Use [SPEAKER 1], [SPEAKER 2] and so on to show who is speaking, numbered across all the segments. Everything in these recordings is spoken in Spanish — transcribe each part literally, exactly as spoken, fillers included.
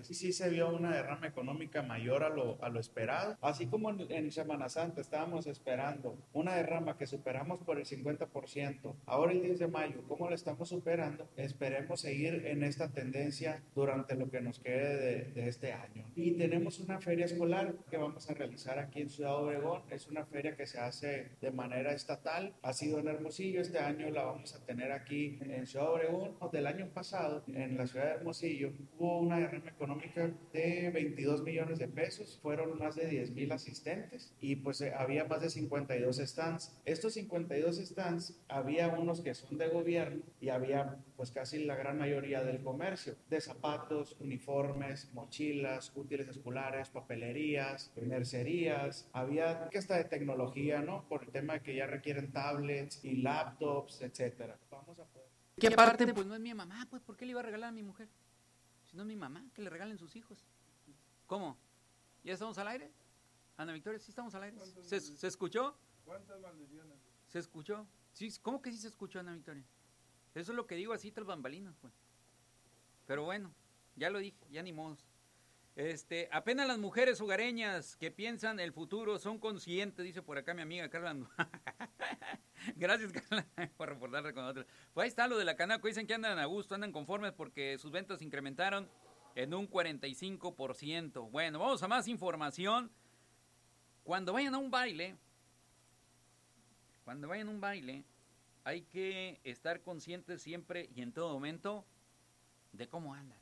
[SPEAKER 1] Y sí se vio una derrama económica mayor a lo, a lo esperado. Así como en, en Semana Santa estábamos esperando una derrama que superamos por el cincuenta por ciento, ahora el diez de mayo, ¿cómo lo estamos superando? Esperemos seguir en esta tendencia durante lo que nos quede de, de este año. Y tenemos una feria escolar que vamos a realizar aquí en Ciudad Obregón. Es una feria que se hace de manera estatal. Ha sido en Hermosillo, este año la vamos a tener aquí en Ciudad Obregón. Del año pasado, en la ciudad de Hermosillo, hubo una derrama económica de veintidós millones de pesos. Fueron más de diez mil asistentes y pues eh, había más de cincuenta y dos stands. Estos cincuenta y dos stands, había unos que son de gobierno y había pues casi la gran mayoría del comercio, de zapatos, uniformes, mochilas, útiles escolares, papelerías, mercerías. Había que hasta de tecnología, ¿no? Por el tema de que ya requieren tablets y laptops, etcétera. Vamos a poder...
[SPEAKER 2] ¿Qué parte? Pues no es mi mamá, pues ¿por qué le iba a regalar a mi mujer? Si no es mi mamá, que le regalen sus hijos. ¿Cómo? ¿Ya estamos al aire? Ana Victoria, ¿sí estamos al aire? ¿Se, ¿se escuchó?
[SPEAKER 3] ¿Cuántas maldiciones?
[SPEAKER 2] ¿Se escuchó? Sí, ¿cómo que sí se escuchó, Ana Victoria? Eso es lo que digo así tras bambalinas, pues. Pero bueno, ya lo dije, ya ni modos. Este, apenas las mujeres hogareñas que piensan el futuro son conscientes, dice por acá mi amiga Carla. Gracias, Carla, por reportarle con nosotros. Pues ahí está lo de la Canaco, dicen que andan a gusto, andan conformes porque sus ventas incrementaron en un cuarenta y cinco por ciento. Bueno, vamos a más información. Cuando vayan a un baile, cuando vayan a un baile, hay que estar conscientes siempre y en todo momento de cómo andan.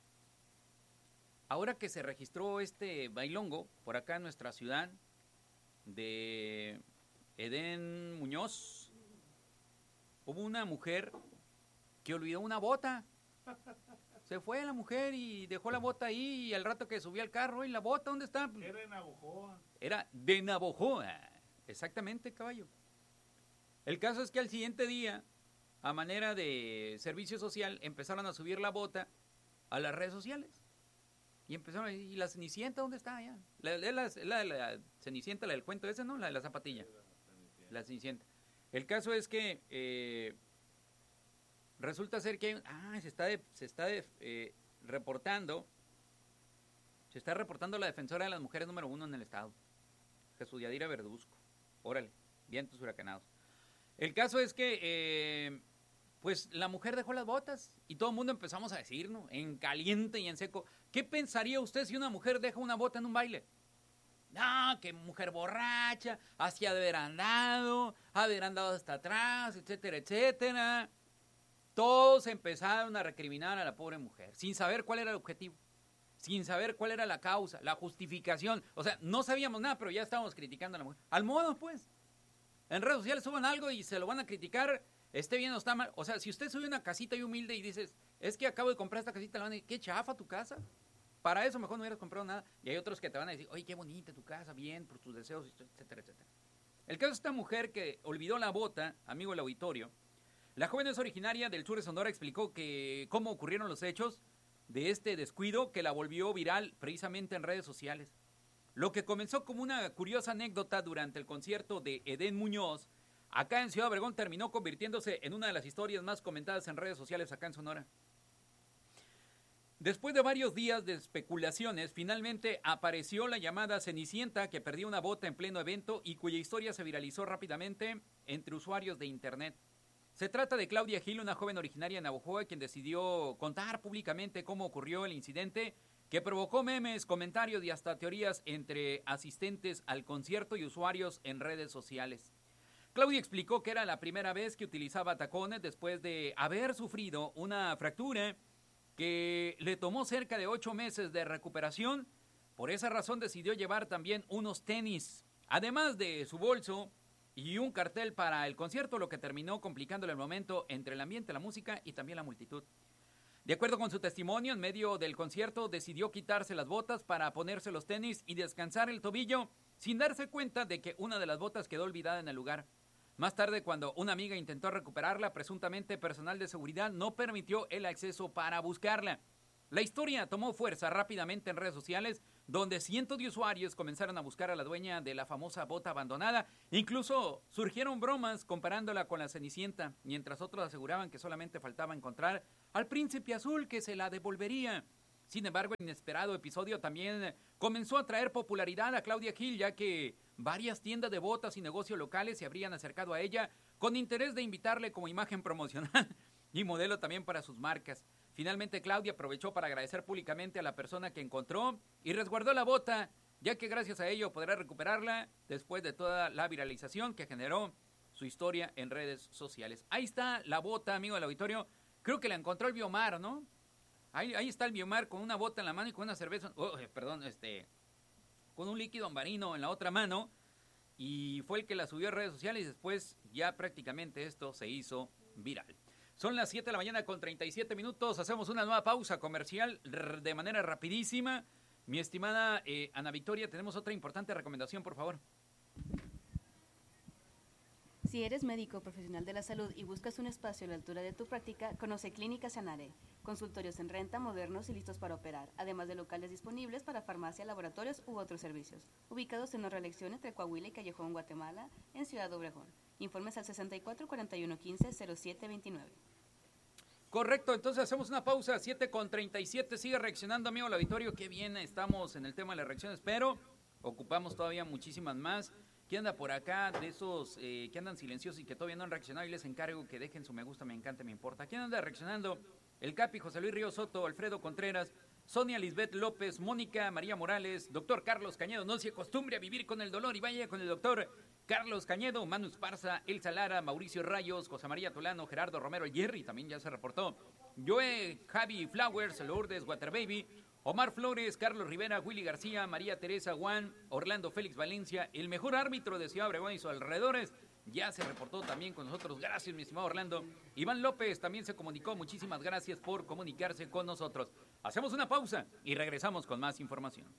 [SPEAKER 2] Ahora que se registró este bailongo por acá en nuestra ciudad de Edén Muñoz, hubo una mujer que olvidó una bota. Se fue la mujer y dejó la bota ahí y al rato que subió al carro, ¿y la bota dónde está?
[SPEAKER 3] Era de Navojoa.
[SPEAKER 2] Era de Navojoa, exactamente, caballo. El caso es que al siguiente día, a manera de servicio social, empezaron a subir la bota a las redes sociales. Y empezaron a decir, ¿y la Cenicienta dónde está allá? La, la, la, la, la Cenicienta, la del cuento ese, ¿no? La de la zapatilla. La Cenicienta. El caso es que eh, resulta ser que hay, ah, se está, de, se está de, eh, reportando, se está reportando la defensora de las mujeres número uno en el estado, Jesús Yadira Verduzco. Órale, vientos huracanados. El caso es que, eh, pues, la mujer dejó las botas y todo el mundo empezamos a decir, ¿no? En caliente y en seco. ¿Qué pensaría usted si una mujer deja una bota en un baile? No, que mujer borracha, hacia haber andado, haber andado hasta atrás, etcétera, etcétera. Todos empezaron a recriminar a la pobre mujer, sin saber cuál era el objetivo, sin saber cuál era la causa, la justificación. O sea, no sabíamos nada, pero ya estábamos criticando a la mujer. Al modo, pues. En redes sociales suban algo y se lo van a criticar, esté bien o está mal. O sea, si usted sube una casita y humilde y dices, es que acabo de comprar esta casita, le van a decir, qué chafa tu casa. Para eso mejor no hubieras comprado nada. Y hay otros que te van a decir, oye, qué bonita tu casa, bien, por tus deseos, etcétera, etcétera. El caso de esta mujer que olvidó la bota, amigo del auditorio, la joven es originaria del sur de Sonora, explicó que cómo ocurrieron los hechos de este descuido que la volvió viral precisamente en redes sociales. Lo que comenzó como una curiosa anécdota durante el concierto de Edén Muñoz, acá en Ciudad Obregón, terminó convirtiéndose en una de las historias más comentadas en redes sociales acá en Sonora. Después de varios días de especulaciones, finalmente apareció la llamada Cenicienta que perdió una bota en pleno evento y cuya historia se viralizó rápidamente entre usuarios de internet. Se trata de Claudia Gil, una joven originaria de Navojoa, quien decidió contar públicamente cómo ocurrió el incidente que provocó memes, comentarios y hasta teorías entre asistentes al concierto y usuarios en redes sociales. Claudia explicó que era la primera vez que utilizaba tacones después de haber sufrido una fractura que le tomó cerca de ocho meses de recuperación. Por esa razón decidió llevar también unos tenis, además de su bolso y un cartel para el concierto, lo que terminó complicándole el momento entre el ambiente, la música y también la multitud. De acuerdo con su testimonio, en medio del concierto decidió quitarse las botas para ponerse los tenis y descansar el tobillo sin darse cuenta de que una de las botas quedó olvidada en el lugar. Más tarde, cuando una amiga intentó recuperarla, presuntamente personal de seguridad no permitió el acceso para buscarla. La historia tomó fuerza rápidamente en redes sociales, donde cientos de usuarios comenzaron a buscar a la dueña de la famosa bota abandonada. Incluso surgieron bromas comparándola con la Cenicienta, mientras otros aseguraban que solamente faltaba encontrar al príncipe azul que se la devolvería. Sin embargo, el inesperado episodio también comenzó a traer popularidad a Claudia Gil, ya que varias tiendas de botas y negocios locales se habrían acercado a ella con interés de invitarle como imagen promocional y modelo también para sus marcas. Finalmente, Claudia aprovechó para agradecer públicamente a la persona que encontró y resguardó la bota, ya que gracias a ello podrá recuperarla después de toda la viralización que generó su historia en redes sociales. Ahí está la bota, amigo del auditorio. Creo que la encontró el Biomar, ¿no? Ahí, ahí está el Biomar con una bota en la mano y con una cerveza, oh, perdón, este, con un líquido marino en la otra mano, y fue el que la subió a redes sociales y después ya prácticamente esto se hizo viral. Son las siete de la mañana con treinta y siete minutos, hacemos una nueva pausa comercial de manera rapidísima. Mi estimada eh, Ana Victoria, tenemos otra importante recomendación, por favor.
[SPEAKER 4] Si eres médico profesional de la salud y buscas un espacio a la altura de tu práctica, conoce Clínica Sanare. Consultorios en renta, modernos y listos para operar, además de locales disponibles para farmacia, laboratorios u otros servicios. Ubicados en la reelección entre Coahuila y Callejón, Guatemala, en Ciudad Obregón. Informes al sesenta y cuatro, cuarenta y uno, quince, cero siete veintinueve.
[SPEAKER 2] Correcto, entonces hacemos una pausa, siete con treinta y siete, sigue reaccionando, amigo del auditorio, qué bien estamos en el tema de las reacciones, pero ocupamos todavía muchísimas más. ¿Quién anda por acá de esos eh, que andan silenciosos y que todavía no han reaccionado? Y les encargo que dejen su me gusta, me encanta, me importa. ¿Quién anda reaccionando? El Capi, José Luis Río Soto, Alfredo Contreras, Sonia Lisbeth López, Mónica María Morales, doctor Carlos Cañedo. No se acostumbre a vivir con el dolor y vaya con el doctor Carlos Cañedo, Manu Esparza, Elsa Lara, Mauricio Rayos, José María Tolano, Gerardo Romero, Jerry también ya se reportó. Joe, Javi Flowers, Lourdes Waterbaby, Omar Flores, Carlos Rivera, Willy García, María Teresa Juan, Orlando Félix Valencia, el mejor árbitro de Ciudad Obregón y sus alrededores, ya se reportó también con nosotros. Gracias, mi estimado Orlando. Iván López también se comunicó. Muchísimas gracias por comunicarse con nosotros. Hacemos una pausa y regresamos con más información.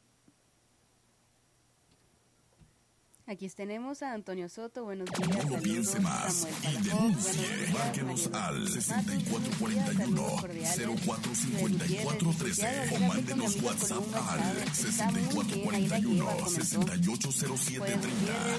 [SPEAKER 4] Aquí tenemos a Antonio Soto, buenos días.
[SPEAKER 5] No lo piense más y denuncie. Márquenos al sesenta y cuatro cuarenta y uno, cero cuatro cincuenta y cuatro trece o mándenos WhatsApp al sesenta y cuatro cuarenta y uno, sesenta y ocho cero siete treinta.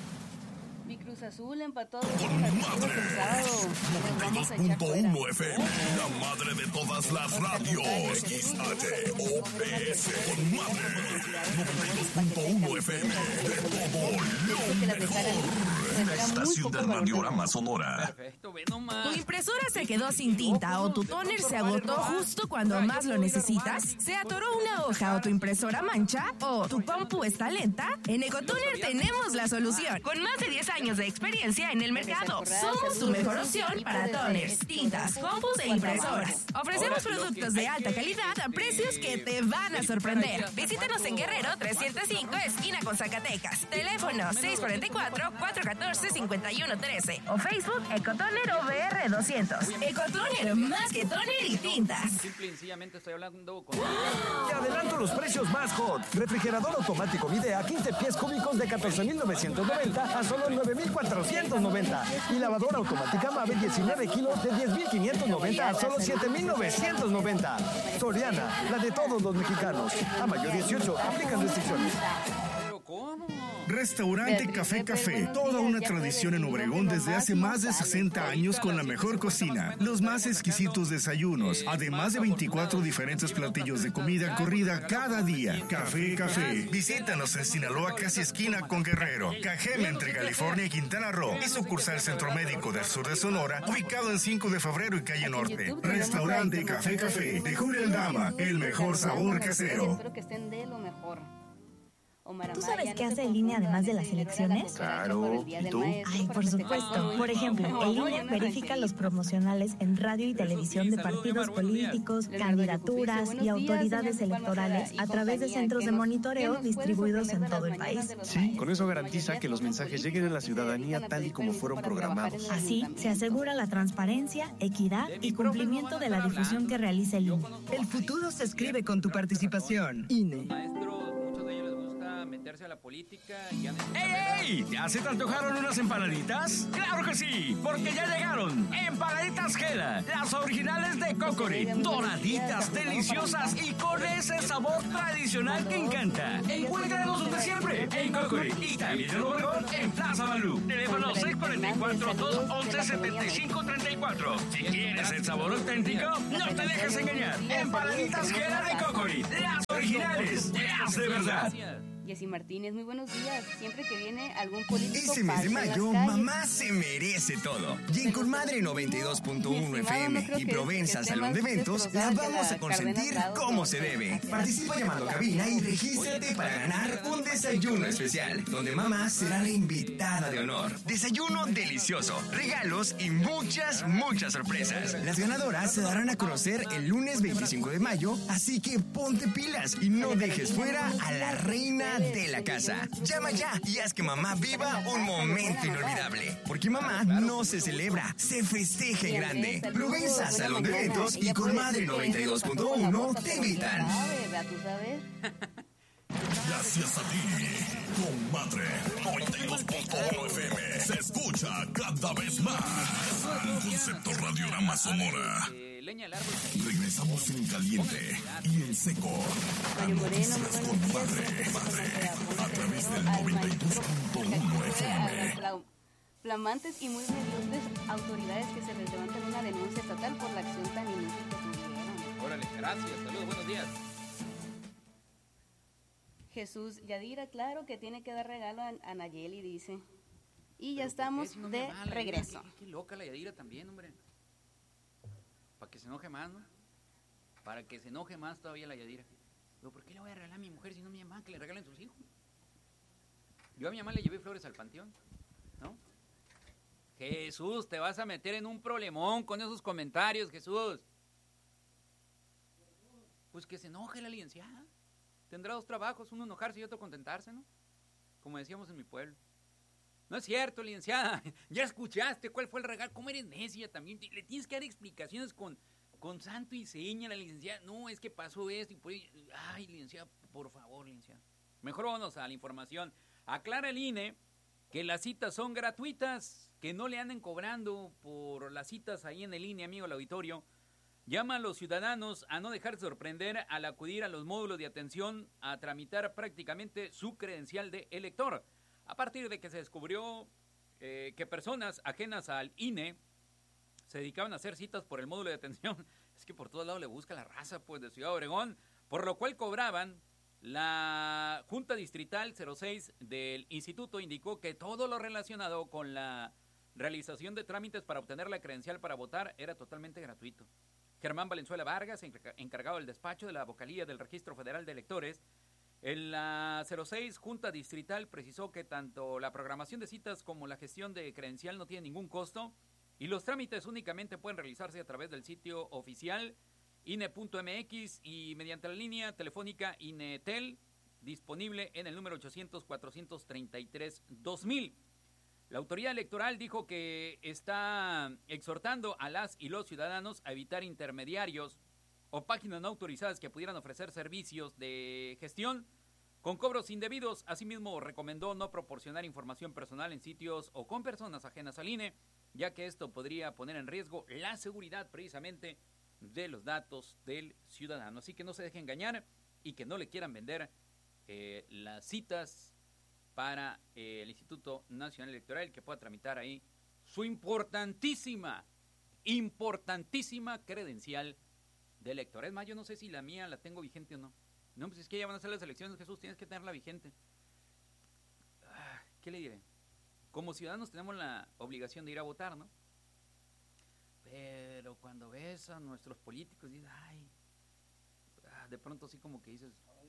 [SPEAKER 4] Mi Cruz Azul empató
[SPEAKER 5] ¡Con madre! noventa y dos punto uno F M, la madre de todas las radios. X H O P S. ¡Con madre! noventa y dos punto uno F M, de todo lo mejor. La estación del Radiorama Sonora.
[SPEAKER 2] Perfecto, ve nomás.
[SPEAKER 6] ¿Tu impresora se quedó sin tinta o tu tóner se agotó justo cuando más lo necesitas? ¿Se atoró una hoja o tu impresora mancha? ¿O tu compu está lenta? En Ecotoner tenemos la solución. Con más de diez años de experiencia en el mercado, somos tu mejor opción para toners, tintas, compus e impresoras. Ofrecemos productos de alta calidad a precios que te van a sorprender. Visítanos en Guerrero trescientos cinco, esquina con Zacatecas. Teléfono seis cuatro cuatro, cuatro uno cuatro, cinco uno uno tres o Facebook Ecotoner O V R doscientos. Ecotoner, más que toner y tintas.
[SPEAKER 2] Simple y sencillamente estoy hablando con...
[SPEAKER 7] Te adelanto los precios más hot. Refrigerador automático Midea, quince pies cúbicos de catorce mil novecientos noventa a solo nueve mil cuatrocientos noventa. Y lavadora automática Mave, diecinueve kilos de diez mil quinientos noventa a solo siete mil novecientos noventa. Soriana, la de todos los mexicanos. A mayo dieciocho, aplican restricciones.
[SPEAKER 2] ¿Pero cómo?
[SPEAKER 8] Restaurante Café Café, toda una tradición en Obregón desde hace más de sesenta años con la mejor cocina, los más exquisitos desayunos, además de veinticuatro diferentes platillos de comida corrida cada día. Café Café, visítanos en Sinaloa, casi esquina con Guerrero, Cajeme entre California y Quintana Roo, y sucursal Centro Médico del Sur de Sonora, ubicado en cinco de febrero y calle Norte. Restaurante Café Café, de Julio Aldama, el mejor sabor casero.
[SPEAKER 4] Espero que estén de lo mejor.
[SPEAKER 9] ¿Tú sabes qué hace el INE además de las elecciones?
[SPEAKER 7] Claro, ¿y tú?
[SPEAKER 9] Ay, por supuesto. Por ejemplo, el INE verifica los promocionales en radio y televisión de partidos políticos, candidaturas y autoridades electorales a través de centros de monitoreo distribuidos en todo el país.
[SPEAKER 7] Sí, con eso garantiza que los mensajes lleguen a la ciudadanía tal y como fueron programados.
[SPEAKER 9] Así, se asegura la transparencia, equidad y cumplimiento de la difusión que realiza el INE.
[SPEAKER 10] El futuro se escribe con tu participación. INE.
[SPEAKER 2] Maestros, muchos de ellos les gusta meterse a la política ya...
[SPEAKER 10] ¡Ey, ey! ¿Ya se te antojaron unas empanaditas? ¡Claro que sí! Porque ya llegaron Empanaditas Gela, las originales de Cocori, doraditas, deliciosas y con ese sabor tradicional que encanta. Encuéntranos donde siempre, en Cocori y también en Obregón, en Plaza Balú. Teléfono seis cuatro cuatro, dos once, setenta y cinco treinta y cuatro. Si quieres el sabor auténtico, no te dejes engañar. Empanaditas Gela de Cocori, las originales, las de verdad.
[SPEAKER 4] Jessy Martínez, muy buenos días. Siempre que viene algún político...
[SPEAKER 11] Ese mes de mayo, mamá se merece todo. Y en Comadre noventa y dos punto uno F M y Provenza Salón de Eventos, la vamos a consentir como se debe. Participa llamando a cabina y regístrate para ganar un desayuno especial, donde mamá será la invitada de honor. Desayuno delicioso, regalos y muchas, muchas sorpresas. Las ganadoras se darán a conocer el lunes veinticinco de mayo, así que ponte pilas y no dejes fuera a la reina de la casa. Llama ya y haz que mamá viva un momento inolvidable. Porque mamá no se celebra, se festeja en grande. Provenza Salón de Eventos y Comadre noventa y dos punto uno te invitan.
[SPEAKER 5] Gracias a ti, Comadre noventa y dos punto uno F M. Se escucha cada vez más. Concepto Radiorama Sonora. Regresamos en caliente y en seco. A noticias con Padre, Padre, a través del noventa y dos punto uno F M.
[SPEAKER 4] Flamantes y muy mediocres autoridades que se les levantan una denuncia estatal por la acción tan inútil que tuvieron.
[SPEAKER 2] Órale, gracias. Saludos, buenos días.
[SPEAKER 4] Jesús Yadira, claro que tiene que dar regalo a, a Nayeli, dice. Y ya estamos si no de mala, regreso.
[SPEAKER 2] Qué, qué loca la Yadira también, hombre. Para que se enoje más, ¿no? Para que se enoje más todavía la Yadira. Pero ¿por qué le voy a regalar a mi mujer si no mi mamá que le regalen sus hijos? Yo a mi mamá le llevé flores al panteón, ¿no? Jesús, te vas a meter en un problemón con esos comentarios, Jesús. Pues que se enoje la licenciada. Tendrá dos trabajos, uno enojarse y otro contentarse, ¿no? Como decíamos en mi pueblo. No es cierto, licenciada. Ya escuchaste cuál fue el regalo. ¿Cómo eres necia también? Le tienes que dar explicaciones con, con santo y seña a la licenciada. No, es que pasó esto y por ahí. Ay, licenciada, por favor, licenciada. Mejor vámonos a la información. Aclara el I N E que las citas son gratuitas, que no le anden cobrando por las citas ahí en el I N E, amigo, el auditorio. Llama a los ciudadanos a no dejarse sorprender al acudir a los módulos de atención a tramitar prácticamente su credencial de elector. A partir de que se descubrió eh, que personas ajenas al I N E se dedicaban a hacer citas por el módulo de atención, es que por todos lados le busca la raza, pues, de Ciudad Obregón, por lo cual cobraban. La Junta Distrital cero seis del Instituto indicó que todo lo relacionado con la realización de trámites para obtener la credencial para votar era totalmente gratuito. Germán Valenzuela Vargas, encargado del despacho de la vocalía del Registro Federal de Electores, en la cero seis Junta Distrital precisó que tanto la programación de citas como la gestión de credencial no tienen ningún costo y los trámites únicamente pueden realizarse a través del sitio oficial I N E punto M X y mediante la línea telefónica INETEL, disponible en el número ochocientos, cuatrocientos treinta y tres, dos mil. La autoridad electoral dijo que está exhortando a las y los ciudadanos a evitar intermediarios o páginas no autorizadas que pudieran ofrecer servicios de gestión con cobros indebidos. Asimismo, recomendó no proporcionar información personal en sitios o con personas ajenas al I N E, ya que esto podría poner en riesgo la seguridad precisamente de los datos del ciudadano. Así que no se deje engañar y que no le quieran vender eh, las citas para eh, el Instituto Nacional Electoral, que pueda tramitar ahí su importantísima, importantísima credencial de elector. Es más, yo no sé si la mía la tengo vigente o no. No, pues es que ya van a ser las elecciones, Jesús, tienes que tenerla vigente. Ah, ¿qué le diré? Como ciudadanos tenemos la obligación de ir a votar, ¿no? Pero cuando ves a nuestros políticos, dices, ay, de pronto así como que dices,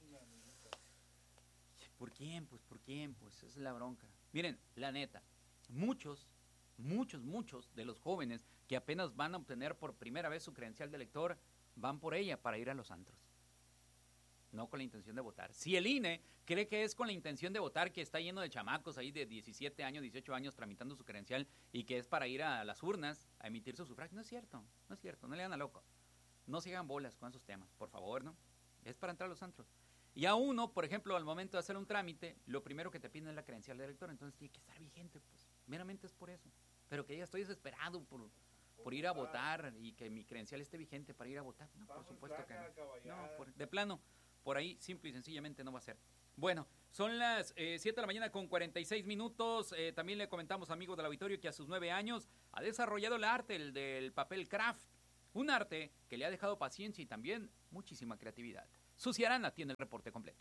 [SPEAKER 2] ¿por quién? Pues, ¿por quién? Pues, esa es la bronca. Miren, la neta, muchos, muchos, muchos de los jóvenes que apenas van a obtener por primera vez su credencial de elector, van por ella para ir a los antros. No con la intención de votar. Si el I N E cree que es con la intención de votar, que está lleno de chamacos ahí de diecisiete años, dieciocho años tramitando su credencial y que es para ir a las urnas a emitir su sufragio, no es cierto, no es cierto, no le hagan a loco. No se hagan bolas con esos temas, por favor, ¿no? Es para entrar a los antros. Y a uno, por ejemplo, al momento de hacer un trámite, lo primero que te piden es la credencial de elector, entonces tiene que estar vigente, pues, meramente es por eso. Pero que ya estoy desesperado por, por ir a votar y que mi credencial esté vigente para ir a votar. No, por supuesto que no. No, por, de plano, por ahí simple y sencillamente no va a ser. Bueno, son las eh, siete de la mañana con cuarenta y seis minutos. Eh, también le comentamos, amigos del auditorio, que a sus nueve años ha desarrollado el arte, el del papel craft. Un arte que le ha dejado paciencia y también muchísima creatividad. Susi Arana tiene el reporte completo.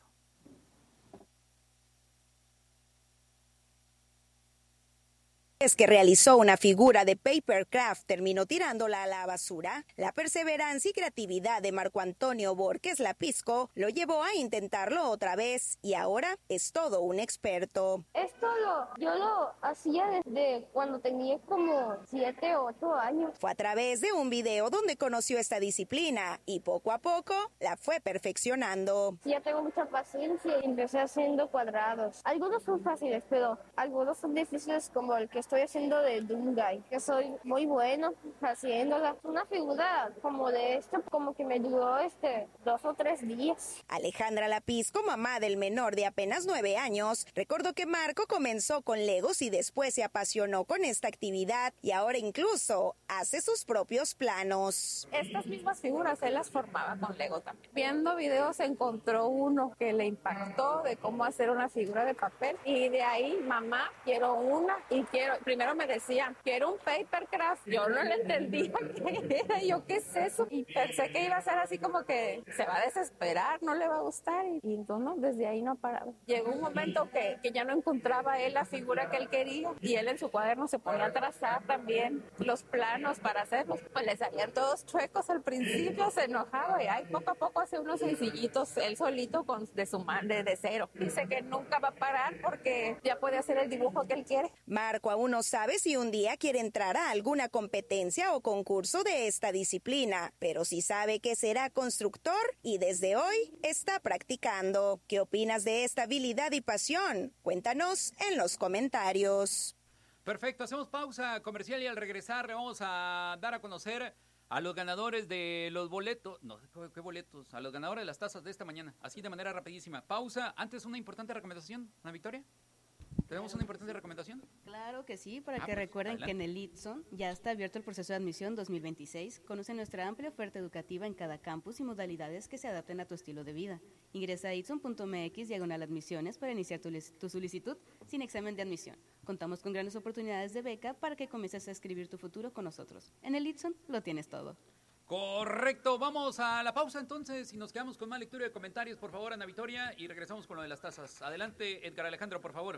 [SPEAKER 12] Es que realizó una figura de papercraft, terminó tirándola a la basura. La perseverancia y creatividad de Marco Antonio Borges Lapisco lo llevó a intentarlo otra vez y ahora es todo un experto.
[SPEAKER 13] Esto lo, yo lo hacía desde cuando tenía como siete o ocho años.
[SPEAKER 12] Fue a través de un video donde conoció esta disciplina y poco a poco la fue perfeccionando.
[SPEAKER 13] Ya tengo mucha paciencia y empecé haciendo cuadrados. Algunos son fáciles, pero algunos son difíciles, como el que estoy haciendo de Dungai, que soy muy bueno haciéndola. Una figura como de esto, como que me duró este dos o tres días.
[SPEAKER 12] Alejandra Lapisco, mamá del menor de apenas nueve años, recordó que Marco comenzó con Legos y después se apasionó con esta actividad y ahora incluso hace sus propios planos.
[SPEAKER 14] Estas mismas figuras él las formaba con Lego también. Viendo videos encontró uno que le impactó de cómo hacer una figura de papel y de ahí, mamá, quiero una y quiero... Primero me decían, quiero un papercraft. Yo no le entendía qué era, yo qué es eso. Y pensé que iba a ser así como que se va a desesperar, no le va a gustar. Y, y entonces no, desde ahí no ha parado. Llegó un momento que, que ya no encontraba él la figura que él quería. Y él en su cuaderno se ponía a trazar también los planos para hacerlos. Pues le salían todos chuecos al principio, se enojaba. Y ahí poco a poco hace unos sencillitos él solito con, de su man, de, de cero. Dice que nunca va a parar porque ya puede hacer el dibujo que él quiere.
[SPEAKER 12] Marco aún no sabe si un día quiere entrar a alguna competencia o concurso de esta disciplina, pero sí sabe que será constructor y desde hoy está practicando. ¿Qué opinas de esta habilidad y pasión? Cuéntanos en los comentarios.
[SPEAKER 2] Perfecto, hacemos pausa comercial y al regresar le vamos a dar a conocer a los ganadores de los boletos, no sé qué boletos, a los ganadores de las tazas de esta mañana, así de manera rapidísima. Pausa, antes una importante recomendación, ¿Ana Victoria? ¿Tenemos una importante recomendación?
[SPEAKER 4] Claro que sí, para
[SPEAKER 2] ah,
[SPEAKER 4] que
[SPEAKER 2] pues,
[SPEAKER 4] recuerden
[SPEAKER 2] adelante.
[SPEAKER 4] que en el ITSON ya está abierto el proceso de admisión dos mil veintiséis. Conoce nuestra amplia oferta educativa en cada campus y modalidades que se adapten a tu estilo de vida. Ingresa a itson punto m x diagonal admisiones para iniciar tu, tu solicitud sin examen de admisión. Contamos con grandes oportunidades de beca para que comiences a escribir tu futuro con nosotros. En el ITSON lo tienes todo.
[SPEAKER 2] Correcto, vamos a la pausa entonces y nos quedamos con más lectura de comentarios, por favor, Ana Victoria, y regresamos con lo de las tazas. Adelante, Edgar Alejandro, por favor.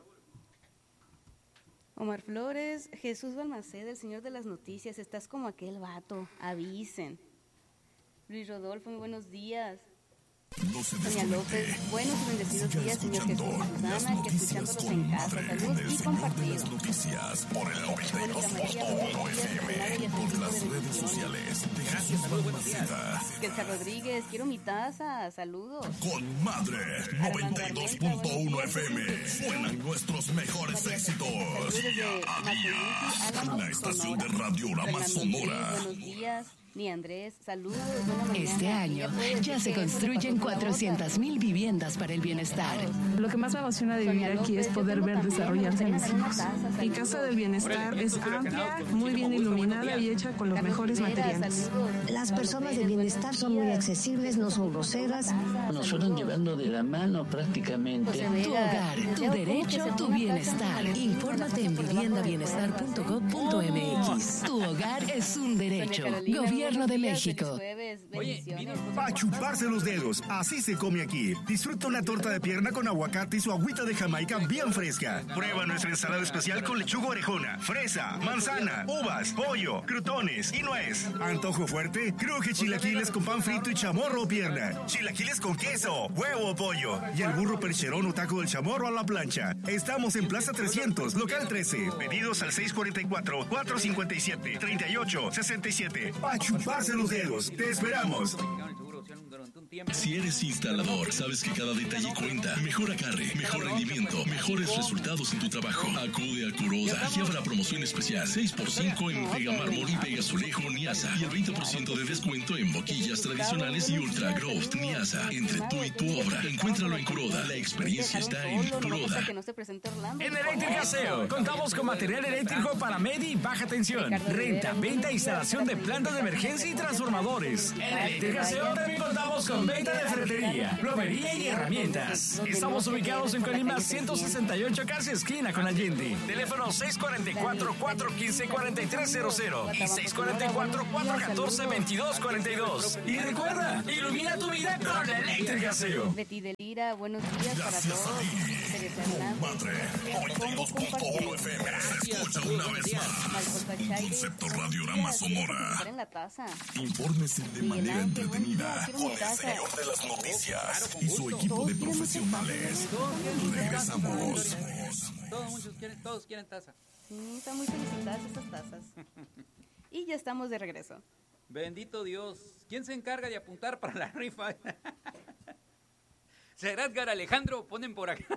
[SPEAKER 4] Omar Flores, Jesús Balmaceda, el señor de las noticias, estás como aquel vato, avisen. Luis Rodolfo, muy buenos días.
[SPEAKER 5] No se
[SPEAKER 4] Doña López, buenos y bendecidos días, señor Jesús Susana, que escuchándolos en casa, salud y compartido.
[SPEAKER 5] Noticias por el noventa y dos punto uno F M, por las redes sociales.
[SPEAKER 2] Gracias, muy buenos días.
[SPEAKER 4] Kelsa Rodríguez, quiero mi taza, saludos.
[SPEAKER 5] Con Madre, noventa y dos punto uno F M, suenan nuestros mejores éxitos. Una estación de radiorama sonora.
[SPEAKER 4] Buenos días. Ni Andrés, saludos.
[SPEAKER 6] Este año ya se construyen cuatrocientas mil viviendas para el bienestar.
[SPEAKER 15] Lo que más me emociona de vivir aquí es poder ver desarrollarse a mis hijos. Mi casa del bienestar es amplia, muy bien iluminada y hecha con los mejores materiales.
[SPEAKER 16] Las personas de bienestar son muy accesibles, no son groseras.
[SPEAKER 17] Nos fueron llevando de la mano prácticamente.
[SPEAKER 6] Tu hogar, tu derecho, tu bienestar. Infórmate en vivienda bienestar punto gob punto m x. Tu hogar es un derecho. Gobierno de México.
[SPEAKER 8] Para chuparse los dedos, así se come aquí. Disfruta una torta de pierna con aguacate y su agüita de Jamaica bien fresca. Prueba nuestra ensalada especial con lechuga orejona, fresa, manzana, uvas, pollo, crutones y nuez. Antojo fuerte, cruje chilaquiles con pan frito y chamorro o pierna. Chilaquiles con queso, huevo o pollo. Y el burro percherón o taco del chamorro a la plancha. Estamos en Plaza trescientos, local trece. Pedidos al seis cuatro cuatro, cuatro cinco siete, tres ocho seis siete. Pa' chuparse los dedos. Te esperamos.
[SPEAKER 2] tiempo.
[SPEAKER 5] Si eres instalador, sabes que cada detalle cuenta. Mejor agarre, mejor rendimiento, mejores resultados en tu trabajo. Acude a Kuroda y habrá promoción especial. seis por cinco en Pega Mármol y Pega Azulejo Niasa. Y el veinte por ciento de descuento en boquillas tradicionales y Ultra Growth Niasa. Entre tú y tu obra, encuéntralo en Kuroda. La experiencia está en Kuroda.
[SPEAKER 10] En Eléctrica Aseo, contamos con material eléctrico para media y baja tensión. Renta, venta e instalación de plantas de emergencia y transformadores. En Eléctrica Aseo también contamos con venta de ferretería, plomería y herramientas. Estamos ubicados en Colima ciento sesenta y ocho, casi esquina con Allende. Teléfono seis cuatro cuatro, cuatro uno cinco, cuatro tres cero cero y seis cuatro cuatro, cuatro uno cuatro, veintidós cuarenta y dos. Y recuerda, ilumina tu vida con Eléctrica Aseo.
[SPEAKER 4] Betty Delira, buenos días para todos. Teresa Hernández.
[SPEAKER 5] noventa y dos punto uno F M. Se escucha una vez más. Un concepto Radiorama Sonora.
[SPEAKER 4] En la taza.
[SPEAKER 5] Infórmese de manera entretenida con el señor de las noticias y su equipo de profesionales. Regresamos.
[SPEAKER 2] Todos, muchos quieren, todos quieren taza.
[SPEAKER 4] Sí, están muy felicitadas estas tazas. Y ya estamos de regreso.
[SPEAKER 2] Bendito Dios. ¿Quién se encarga de apuntar para la rifa? ¿Será Edgar Alejandro? Ponen por acá.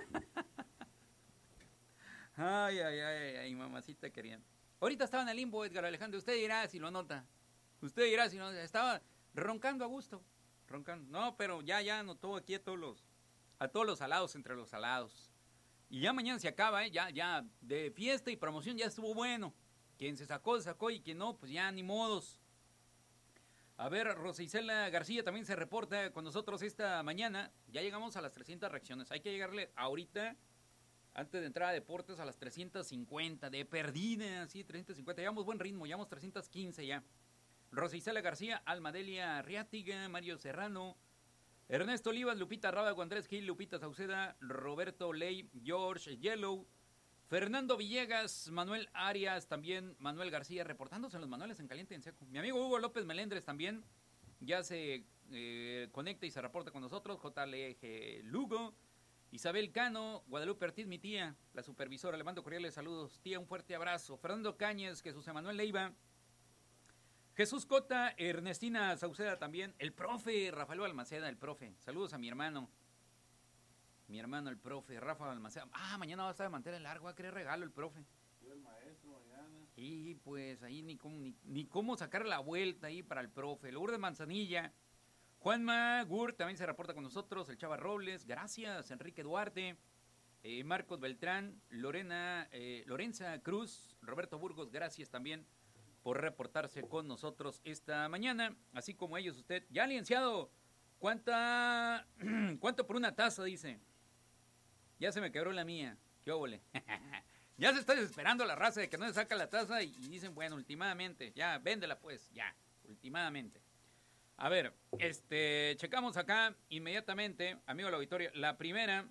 [SPEAKER 2] Ay, ay, ay, ay, mamacita querían. Ahorita estaba en el limbo, Edgar Alejandro. Usted dirá si lo nota. Usted dirá si no. Estaba roncando a gusto. Roncando. No, pero ya, ya anotó aquí a todos los, a todos los salados entre los salados. Y ya mañana se acaba, ¿eh? Ya, ya, de fiesta y promoción ya estuvo bueno. Quien se sacó, se sacó, y quien no, pues ya ni modos. A ver, Rosa Isela García también se reporta con nosotros esta mañana. Ya llegamos a las trescientas reacciones. Hay que llegarle ahorita, antes de entrar a deportes, a las trescientas cincuenta. De perdida, sí, trescientas cincuenta. Llevamos buen ritmo, llevamos trescientas quince ya. Rosa Isela García, Almadelia Riátiga, Mario Serrano, Ernesto Olivas, Lupita Rábago, Andrés Gil, Lupita Sauceda, Roberto Ley, George Yellow, Fernando Villegas, Manuel Arias, también Manuel García, reportándose en los Manueles en caliente y en seco. Mi amigo Hugo López Melendres también ya se eh, conecta y se reporta con nosotros. J L G Lugo, Isabel Cano, Guadalupe Ortiz, mi tía, la supervisora, le mando cordiales saludos. Tía, un fuerte abrazo. Fernando Cáñez, Jesús Emanuel Leiva, Jesús Cota, Ernestina Sauceda también, el profe Rafael Almaceda, el profe. Saludos a mi hermano. Mi hermano, el profe, Rafa Almaceda. Ah, mañana va a estar de mantener largo, va a querer regalo el profe.
[SPEAKER 3] Yo el maestro mañana.
[SPEAKER 2] Y pues ahí ni cómo, ni, ni cómo sacar la vuelta ahí para el profe. Lourdes Manzanilla, Juanma Gur también se reporta con nosotros, el Chava Robles, gracias, Enrique Duarte, eh, Marcos Beltrán, Lorena, eh, Lorenza Cruz, Roberto Burgos, gracias también por reportarse con nosotros esta mañana, así como ellos usted. Ya, licenciado, ¿cuánta, cuánto por una taza, dice? Ya se me quebró la mía, qué óvole. Ya se está desesperando la raza de que no se saca la taza y, y dicen, bueno, últimamente, ya, véndela pues, ya, últimamente. A ver, este, checamos acá inmediatamente, amigo del auditorio, la primera,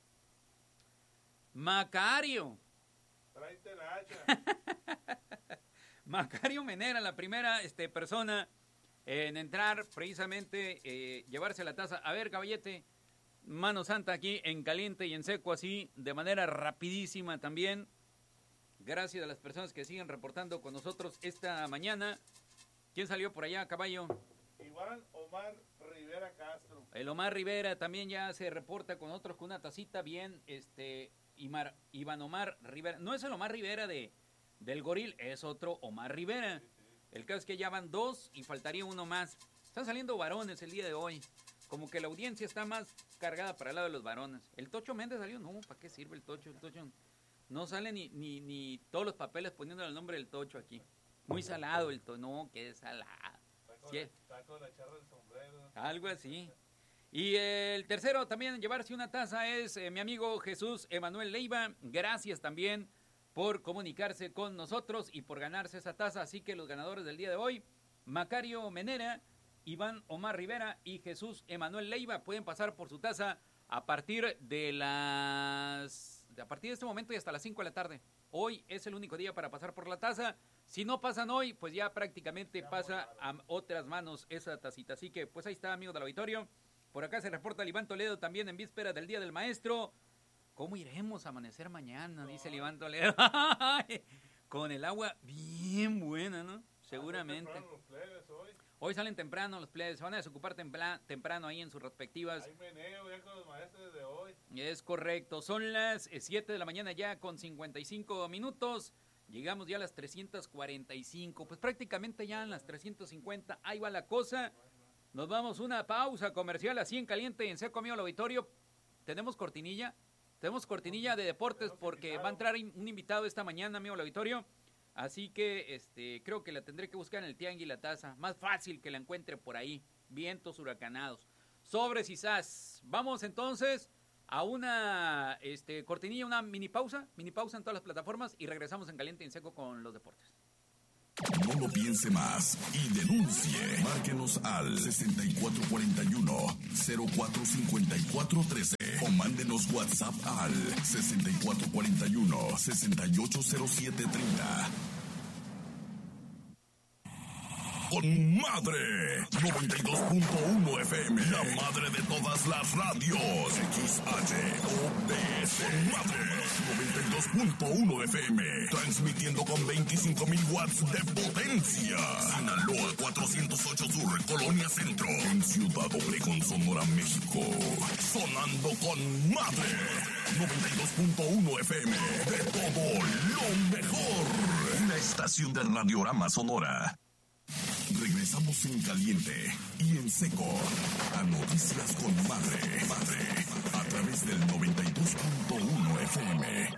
[SPEAKER 2] Macario.
[SPEAKER 3] Tráete la hacha.
[SPEAKER 2] Macario Menera, la primera este, persona en entrar, precisamente, eh, llevarse la taza. A ver, caballete, mano santa aquí, en caliente y en seco, así, de manera rapidísima también. Gracias a las personas que siguen reportando con nosotros esta mañana. ¿Quién salió por allá, caballo?
[SPEAKER 3] Iván Omar Rivera Castro.
[SPEAKER 2] El Omar Rivera también ya se reporta con nosotros con una tacita bien, este, Imar, Iván Omar Rivera. No es el Omar Rivera de... del Goril, es otro Omar Rivera. Sí, sí. El caso es que ya van dos y faltaría uno más. Están saliendo varones el día de hoy. Como que la audiencia está más cargada para el lado de los varones. ¿El Tocho Méndez salió? No, ¿para qué sirve el Tocho? El Tocho no sale ni, ni, ni todos los papeles poniéndole el nombre del Tocho aquí. Muy salado el Tocho. No, qué salado.
[SPEAKER 3] Está con,
[SPEAKER 2] sí.
[SPEAKER 3] la, está con la charra del sombrero.
[SPEAKER 2] Algo así. Y el tercero también en llevarse una taza es eh, mi amigo Jesús Emanuel Leiva. Gracias también por comunicarse con nosotros y por ganarse esa taza. Así que los ganadores del día de hoy, Macario Menera, Iván Omar Rivera y Jesús Emanuel Leiva, pueden pasar por su taza a partir de las... a partir de este momento y hasta las cinco de la tarde. Hoy es el único día para pasar por la taza. Si no pasan hoy, pues ya prácticamente pasa a otras manos esa tacita. Así que pues ahí está, amigos del auditorio. Por acá se reporta el Iván Toledo también en víspera del Día del Maestro. ¿Cómo iremos a amanecer mañana? No. Dice el Iván Toledo. Con el agua bien buena, ¿no? Seguramente. Hoy salen temprano los plebes, se van a desocupar templa, temprano ahí en sus respectivas.
[SPEAKER 3] Hay meneo ya con los maestros de hoy.
[SPEAKER 2] Es correcto, son las siete de la mañana ya con cincuenta y cinco minutos. Llegamos ya a las trescientos cuarenta y cinco, pues prácticamente ya en las trescientos cincuenta, ahí va la cosa. Nos vamos una pausa comercial así en caliente, en seco, amigo al auditorio. Tenemos cortinilla, tenemos cortinilla de deportes porque va a entrar un invitado esta mañana, amigo al auditorio. Así que este creo que la tendré que buscar en el Tianguis La Taza. Más fácil que la encuentre por ahí. Vientos huracanados. Sobres y sas. Vamos entonces a una este, cortinilla, una mini pausa. Mini pausa en todas las plataformas y regresamos en caliente y en seco con los deportes.
[SPEAKER 5] No lo piense más y denuncie. Márquenos al sesenta y cuatro cuarenta y uno, cero cuatro cincuenta y cuatro trece o mándenos WhatsApp al sesenta y cuatro cuarenta y uno, sesenta y ocho cero siete treinta. Con madre, noventa y dos punto uno F M, la madre de todas las radios. X H O P S, con madre, noventa y dos punto uno F M, transmitiendo con veinticinco mil watts de potencia. Sinaloa cuatrocientos ocho Sur, Colonia Centro, en Ciudad Obregón, Sonora, México. Sonando con madre, noventa y dos punto uno F M, de todo lo mejor. Una estación de Radiorama Sonora. Regresamos en caliente y en seco a Noticias con Madre, Madre, a través del noventa y dos punto uno F M.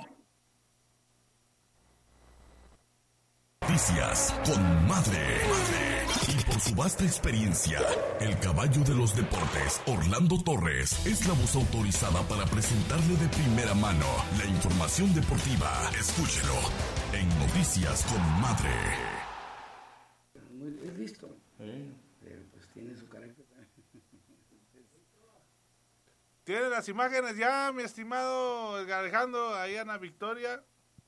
[SPEAKER 5] Noticias con Madre, Madre. Y por su vasta experiencia, el caballo de los deportes, Orlando Torres, es la voz autorizada para presentarle de primera mano la información deportiva. Escúchelo en Noticias con Madre.
[SPEAKER 18] Es listo, ¿eh? Pero pues tiene su carácter.
[SPEAKER 3] Tiene las imágenes ya, mi estimado Alejandro, ahí Ana Victoria,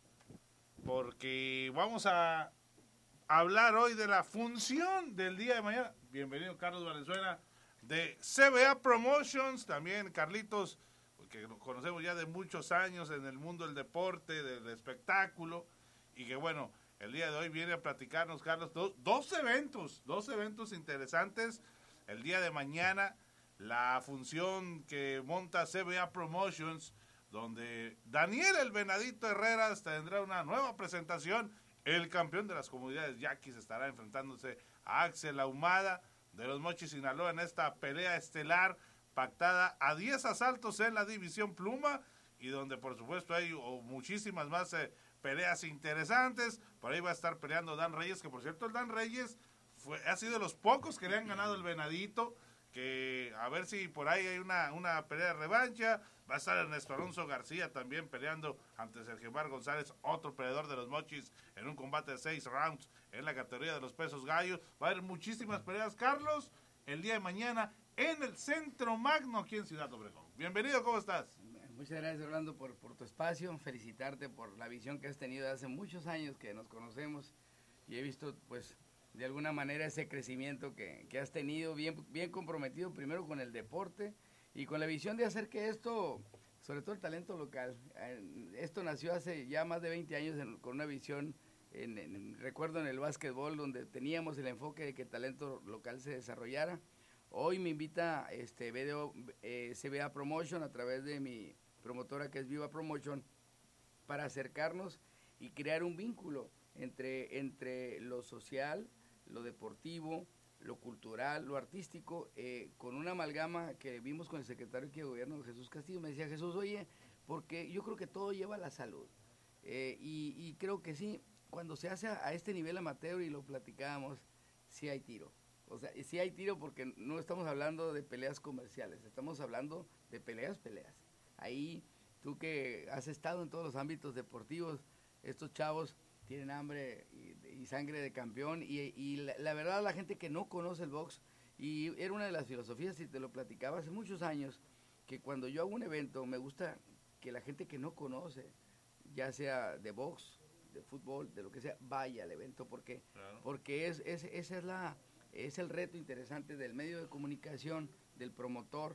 [SPEAKER 3] porque vamos a hablar hoy de la función del día de mañana. Bienvenido Carlos Valenzuela de C B A Promotions, también Carlitos, que lo conocemos ya de muchos años en el mundo del deporte, del espectáculo, y que bueno, el día de hoy viene a platicarnos, Carlos, dos, dos eventos, dos eventos interesantes. El día de mañana, la función que monta C B A Promotions, donde Daniel el Venadito Herreras tendrá una nueva presentación. El campeón de las comunidades yaquis estará enfrentándose a Axel Ahumada de los Mochis, Sinaloa, en esta pelea estelar pactada a diez asaltos en la división pluma, y donde por supuesto hay oh, muchísimas más eh, peleas interesantes. Por ahí va a estar peleando Dan Reyes, que por cierto el Dan Reyes fue, ha sido de los pocos que le han ganado el Venadito, que a ver si por ahí hay una, una pelea de revancha. Va a estar Ernesto Alonso García también peleando ante Sergio Mar González, otro peleador de los Mochis, en un combate de seis rounds en la categoría de los pesos gallos. Va a haber muchísimas peleas, Carlos, el día de mañana en el Centro Magno aquí en Ciudad Obregón. Bienvenido, ¿cómo estás?
[SPEAKER 18] Muchas gracias, Orlando, por, por tu espacio. Felicitarte por la visión que has tenido de hace muchos años que nos conocemos, y he visto, pues, de alguna manera ese crecimiento que, que has tenido, bien, bien comprometido primero con el deporte y con la visión de hacer que esto, sobre todo el talento local, eh, esto nació hace ya más de veinte años en, con una visión, en, en, recuerdo en el básquetbol, donde teníamos el enfoque de que el talento local se desarrollara. Hoy me invita este video, eh, C B A Promotion a través de mi promotora, que es Viva Promotion, para acercarnos y crear un vínculo entre, entre lo social, lo deportivo, lo cultural, lo artístico, eh, con una amalgama que vimos con el secretario de Gobierno, Jesús Castillo. Me decía, Jesús, oye, porque yo creo que todo lleva a la salud, eh, y, y creo que sí, cuando se hace a, a este nivel amateur, y lo platicábamos, sí hay tiro. O sea, sí hay tiro, porque no estamos hablando de peleas comerciales, estamos hablando de peleas, peleas. Ahí, tú que has estado en todos los ámbitos deportivos, estos chavos tienen hambre y, y sangre de campeón, y, y la, la verdad, la gente que no conoce el box, y era una de las filosofías, y te lo platicaba hace muchos años, que cuando yo hago un evento, me gusta que la gente que no conoce, ya sea de box, de fútbol, de lo que sea, vaya al evento, porque, claro. porque es, es, esa es la, es el reto interesante del medio de comunicación, del promotor,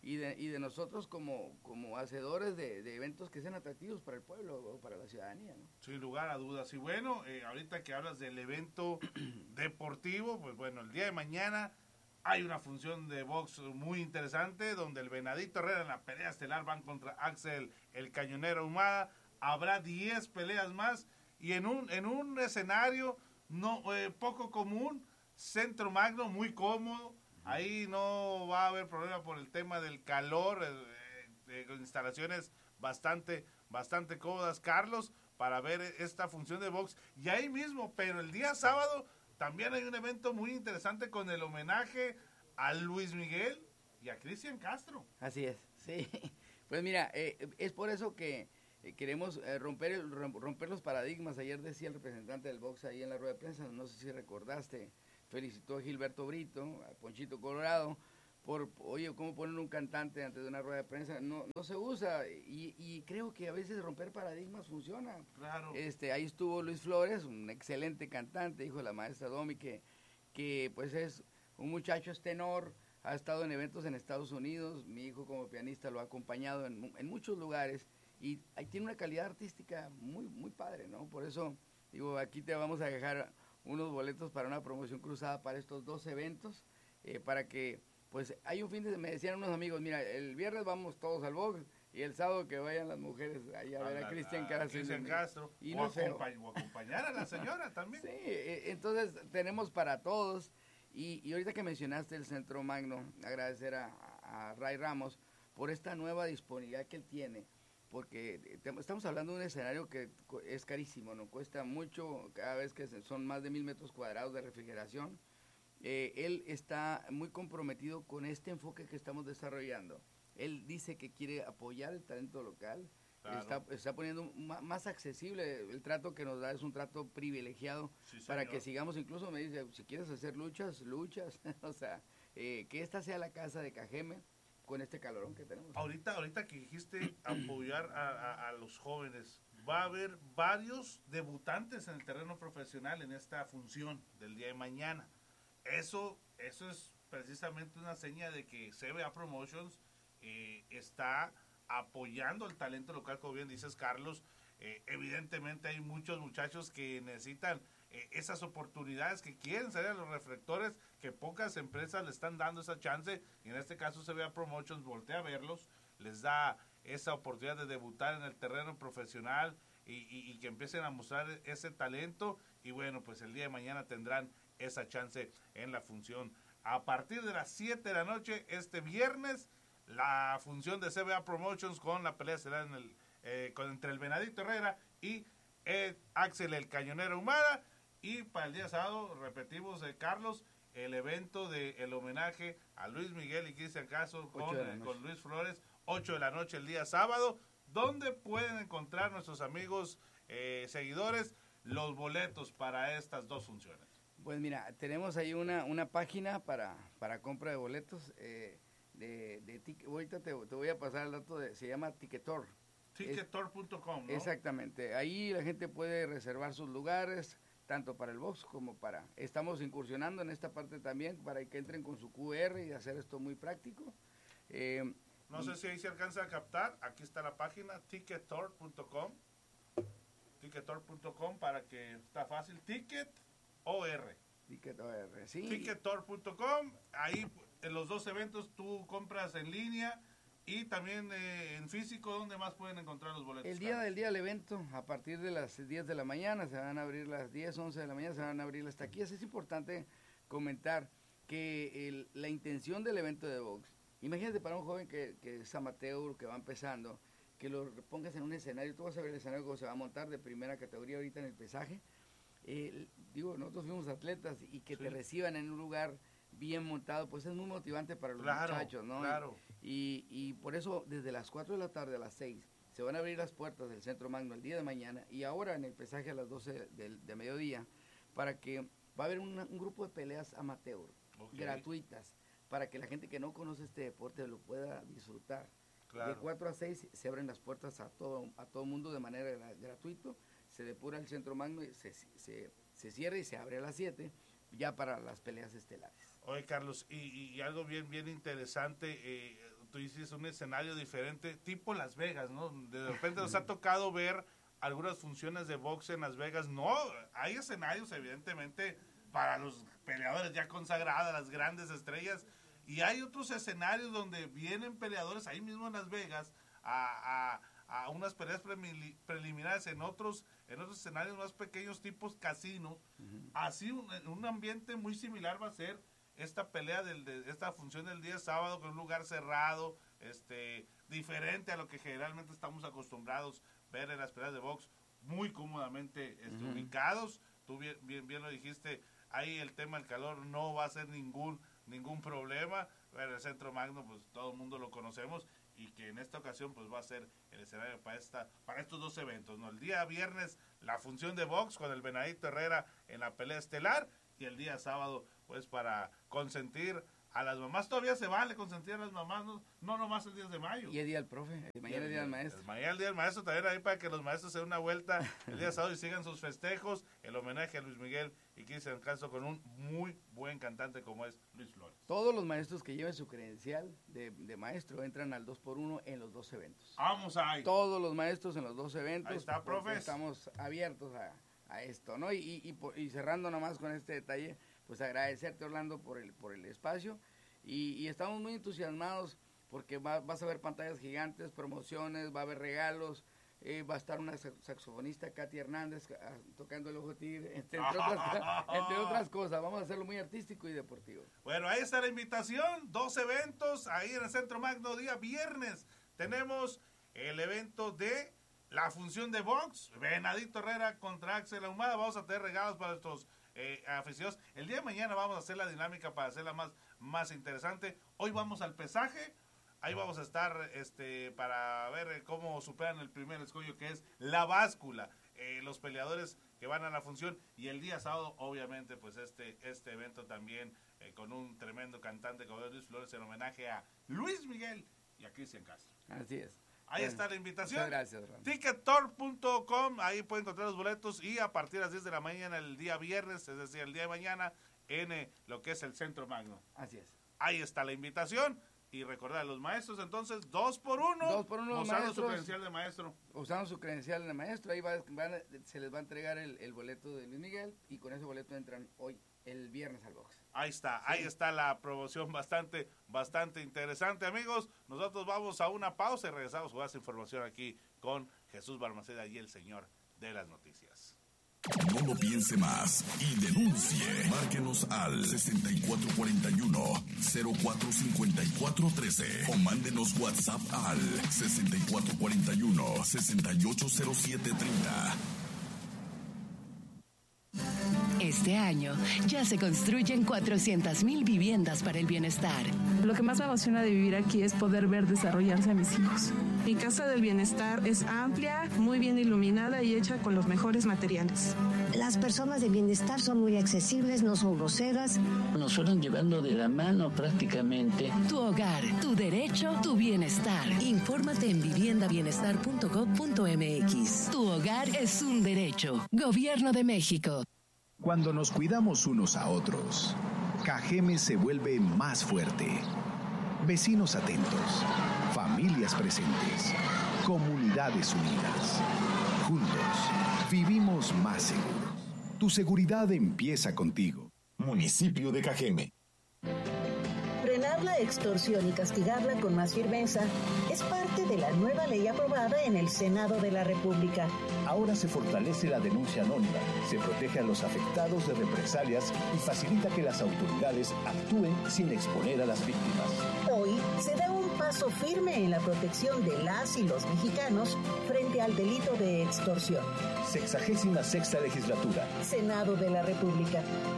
[SPEAKER 18] y de, y de nosotros como, como hacedores de, de eventos que sean atractivos para el pueblo o para la ciudadanía, ¿no?
[SPEAKER 3] Sin lugar a dudas. Y bueno, eh, ahorita que hablas del evento deportivo, pues bueno, el día de mañana hay una función de box muy interesante donde el Venadito Herrera en la pelea estelar van contra Axel el Cañonero Ahumada. Habrá diez peleas más y en un en un escenario no eh, poco común, Centro Magno, muy cómodo. Ahí no va a haber problema por el tema del calor, eh, eh, instalaciones bastante bastante cómodas, Carlos, para ver esta función de box. Y ahí mismo, pero el día sábado también hay un evento muy interesante con el homenaje a Luis Miguel y a Cristian Castro.
[SPEAKER 18] Así es, sí. Pues mira, eh, es por eso que eh, queremos eh, romper, el, romper los paradigmas. Ayer decía el representante del box ahí en la rueda de prensa, no sé si recordaste, felicitó a Gilberto Brito, a Ponchito Colorado, por, oye, ¿cómo ponen un cantante antes de una rueda de prensa? No, no se usa y, y creo que a veces romper paradigmas funciona.
[SPEAKER 3] Claro.
[SPEAKER 18] Este, ahí estuvo Luis Flores, un excelente cantante, hijo de la maestra Domi, que, que pues es un muchacho, es tenor, ha estado en eventos en Estados Unidos, mi hijo como pianista lo ha acompañado en, en muchos lugares y ahí tiene una calidad artística muy, muy padre, ¿no? Por eso, digo, aquí te vamos a dejar unos boletos para una promoción cruzada para estos dos eventos, eh, para que, pues, hay un fin de, me decían unos amigos, mira, el viernes vamos todos al box y el sábado que vayan las mujeres ahí a, a ver a, a Cristian Castro.
[SPEAKER 3] Cristian Castro,
[SPEAKER 18] y
[SPEAKER 3] o,
[SPEAKER 18] no
[SPEAKER 3] acompañ o acompañar a la señora también.
[SPEAKER 18] Sí, eh, entonces tenemos para todos y, y ahorita que mencionaste el Centro Magno, agradecer a, a, a Ray Ramos por esta nueva disponibilidad que él tiene, porque te, estamos hablando de un escenario que es carísimo, ¿no? Cuesta mucho, cada vez que son más de mil metros cuadrados de refrigeración. Eh, él está muy comprometido con este enfoque que estamos desarrollando. Él dice que quiere apoyar el talento local, claro. está, está poniendo más, más accesible, el trato que nos da es un trato privilegiado, sí, para que sigamos, incluso me dice, si quieres hacer luchas, luchas, o sea, eh, que esta sea la casa de Cajeme, con este calorón que tenemos.
[SPEAKER 3] Ahorita, ahorita que dijiste apoyar a, a, a los jóvenes, va a haber varios debutantes en el terreno profesional en esta función del día de mañana. Eso, eso es precisamente una seña de que C B A Promotions eh, está apoyando el talento local, como bien dices, Carlos. Eh, evidentemente hay muchos muchachos que necesitan eh, esas oportunidades, que quieren salir a los reflectores, que pocas empresas le están dando esa chance, y en este caso C B A Promotions voltea a verlos, les da esa oportunidad de debutar en el terreno profesional y, y, y que empiecen a mostrar ese talento, y bueno, pues el día de mañana tendrán esa chance en la función. A partir de las siete de la noche, este viernes, la función de C B A Promotions con la pelea será en el, eh, con, entre el Venadito Herrera y eh, Axel el Cañonero Ahumada. Y para el día sábado, repetimos, eh, Carlos, el evento del de homenaje a Luis Miguel y Cristian Castro con, eh, con Luis Flores, ocho de la noche el día sábado, donde pueden encontrar nuestros amigos eh, seguidores los boletos para estas dos funciones.
[SPEAKER 18] Pues mira, tenemos ahí una, una página para, para compra de boletos. Eh, de, de tic, ahorita te, te voy a pasar el dato, de, se llama Ticketor.
[SPEAKER 3] Ticketor punto com, ¿no?
[SPEAKER 18] Exactamente. Ahí la gente puede reservar sus lugares, tanto para el box como para... Estamos incursionando en esta parte también para que entren con su Q R y hacer esto muy práctico. Eh,
[SPEAKER 3] no y, sé si ahí se alcanza a captar. Aquí está la página, ticketor punto com. Ticketor punto com para que está fácil. Ticket O R.
[SPEAKER 18] Ticket O R, sí.
[SPEAKER 3] Ticketor punto com. Ahí en los dos eventos tú compras en línea y también eh, en físico. ¿Dónde más pueden encontrar los boletos?
[SPEAKER 18] El día Carlos? del día del evento, a partir de las diez de la mañana, se van a abrir las diez, once de la mañana, se van a abrir las taquillas. Es importante comentar que el, la intención del evento de box, imagínate para un joven que, que es amateur, que va empezando, que lo pongas en un escenario, tú vas a ver el escenario cómo se va a montar de primera categoría ahorita en el pesaje. Eh, digo, nosotros fuimos atletas y que sí. te reciban en un lugar bien montado, pues es muy motivante para los
[SPEAKER 3] claro,
[SPEAKER 18] muchachos, ¿no?
[SPEAKER 3] Claro.
[SPEAKER 18] Y, y por eso desde las cuatro de la tarde a las seis se van a abrir las puertas del Centro Magno el día de mañana y ahora en el pesaje a las doce de, de mediodía, para que va a haber una, un grupo de peleas amateur, okay. gratuitas, para que la gente que no conoce este deporte lo pueda disfrutar. Claro. De cuatro a seis se abren las puertas a todo a todo mundo de manera gratuita, se depura el Centro Magno, y se, se, se cierra y se abre a las siete ya para las peleas estelares.
[SPEAKER 3] Oye, Carlos, y, y algo bien bien interesante, eh, tú dices un escenario diferente, tipo Las Vegas, ¿no? De repente nos ha tocado ver algunas funciones de box en Las Vegas. No, hay escenarios evidentemente para los peleadores ya consagrados, las grandes estrellas, y hay otros escenarios donde vienen peleadores ahí mismo en Las Vegas a, a, a unas peleas preliminares en otros en otros escenarios más pequeños, tipos casinos. Uh-huh. Así un, un ambiente muy similar va a ser esta pelea del, de esta función del día sábado, con un lugar cerrado, este diferente a lo que generalmente estamos acostumbrados ver en las peleas de box, muy cómodamente este, uh-huh. ubicados. Tú bien, bien bien lo dijiste, ahí el tema del calor no va a ser ningún ningún problema. Bueno, el Centro Magno, pues todo el mundo lo conocemos, y que en esta ocasión pues va a ser el escenario para esta para estos dos eventos, ¿no? El día viernes la función de box con el Venadito Herrera en la pelea estelar, y el día sábado pues para consentir a las mamás. Todavía se vale consentir a las mamás, no, no nomás el diez de mayo.
[SPEAKER 18] Y el día del profe, el mañana el día del maestro.
[SPEAKER 3] El mañana el día del maestro también, ahí para que los maestros se den una vuelta el día sábado y sigan sus festejos, el homenaje a Luis Miguel y Cristian Castro con un muy buen cantante como es Luis Flores.
[SPEAKER 18] Todos los maestros que lleven su credencial de, de maestro entran al dos por uno en los dos eventos.
[SPEAKER 3] Vamos ahí.
[SPEAKER 18] Todos los maestros en los dos eventos.
[SPEAKER 3] Ahí está, profe.
[SPEAKER 18] Estamos abiertos a, a esto, ¿no? Y, y, y, y cerrando nomás con este detalle, pues agradecerte, Orlando, por el, por el espacio. Y, y estamos muy entusiasmados porque va, vas a ver pantallas gigantes, promociones, va a haber regalos, eh, va a estar una saxofonista, Katy Hernández, a, tocando el ojo tigre, entre, entre, otras, entre otras cosas. Vamos a hacerlo muy artístico y deportivo.
[SPEAKER 3] Bueno, ahí está la invitación, dos eventos ahí en el Centro Magno, día viernes. Tenemos el evento de la función de box, Venadito Herrera contra Axel Ahumada. Vamos a tener regalos para nuestros eh, aficionados. El día de mañana vamos a hacer la dinámica para hacerla más más interesante. Hoy vamos al pesaje, ahí vamos a estar este para ver cómo superan el primer escollo, que es la báscula, eh, los peleadores que van a la función, y el día sábado obviamente pues este este evento también eh, con un tremendo cantante como Luis Flores, en homenaje a Luis Miguel y a Cristian Castro.
[SPEAKER 18] Así es.
[SPEAKER 3] Ahí bueno, está la invitación.
[SPEAKER 18] Muchas gracias, Ron.
[SPEAKER 3] Ticketor punto com, ahí pueden encontrar los boletos, y a partir de las diez de la mañana el día viernes, es decir, el día de mañana, en eh, lo que es el Centro Magno.
[SPEAKER 18] Así es.
[SPEAKER 3] Ahí está la invitación, y recordar a los maestros entonces, dos por uno,
[SPEAKER 18] dos por uno
[SPEAKER 3] usando
[SPEAKER 18] maestros,
[SPEAKER 3] su credencial de maestro.
[SPEAKER 18] Usando su credencial de maestro, ahí va, van, se les va a entregar el, el boleto de Luis Miguel, y con ese boleto entran hoy, el viernes, al box.
[SPEAKER 3] Ahí está, sí. Ahí está la promoción bastante, bastante interesante, amigos. Nosotros vamos a una pausa y regresamos con más información aquí con Jesús Balmaceda y el señor de las noticias.
[SPEAKER 5] No lo piense más y denuncie. Márquenos al sesenta y cuatro cuarenta y uno, cero cuatro cincuenta y cuatro trece o mándenos WhatsApp al sesenta y cuatro cuarenta y uno, sesenta y ocho cero siete treinta.
[SPEAKER 19] Este año ya se construyen cuatrocientas mil viviendas para el bienestar.
[SPEAKER 15] Lo que más me emociona de vivir aquí es poder ver desarrollarse a mis hijos. Mi casa del bienestar es amplia, muy bien iluminada y hecha con los mejores materiales.
[SPEAKER 16] Las personas de bienestar son muy accesibles, no son groseras.
[SPEAKER 17] Nos fueron llevando de la mano prácticamente.
[SPEAKER 19] Tu hogar, tu derecho, tu bienestar. Infórmate en vivienda bienestar punto gov punto mx. Tu hogar es un derecho. Gobierno de México.
[SPEAKER 20] Cuando nos cuidamos unos a otros, Cajeme se vuelve más fuerte. Vecinos atentos, familias presentes, comunidades unidas. Juntos, vivimos más seguros. Tu seguridad empieza contigo.
[SPEAKER 5] Municipio de Cajeme.
[SPEAKER 21] Frenar la extorsión y castigarla con más firmeza es parte de la nueva ley aprobada en el Senado de la República.
[SPEAKER 22] Ahora se fortalece la denuncia anónima, se protege a los afectados de represalias y facilita que las autoridades actúen sin exponer a las víctimas.
[SPEAKER 21] Hoy se da un paso firme en la protección de las y los mexicanos frente al delito de extorsión.
[SPEAKER 22] Sexagésima sexta legislatura.
[SPEAKER 21] Senado de la República.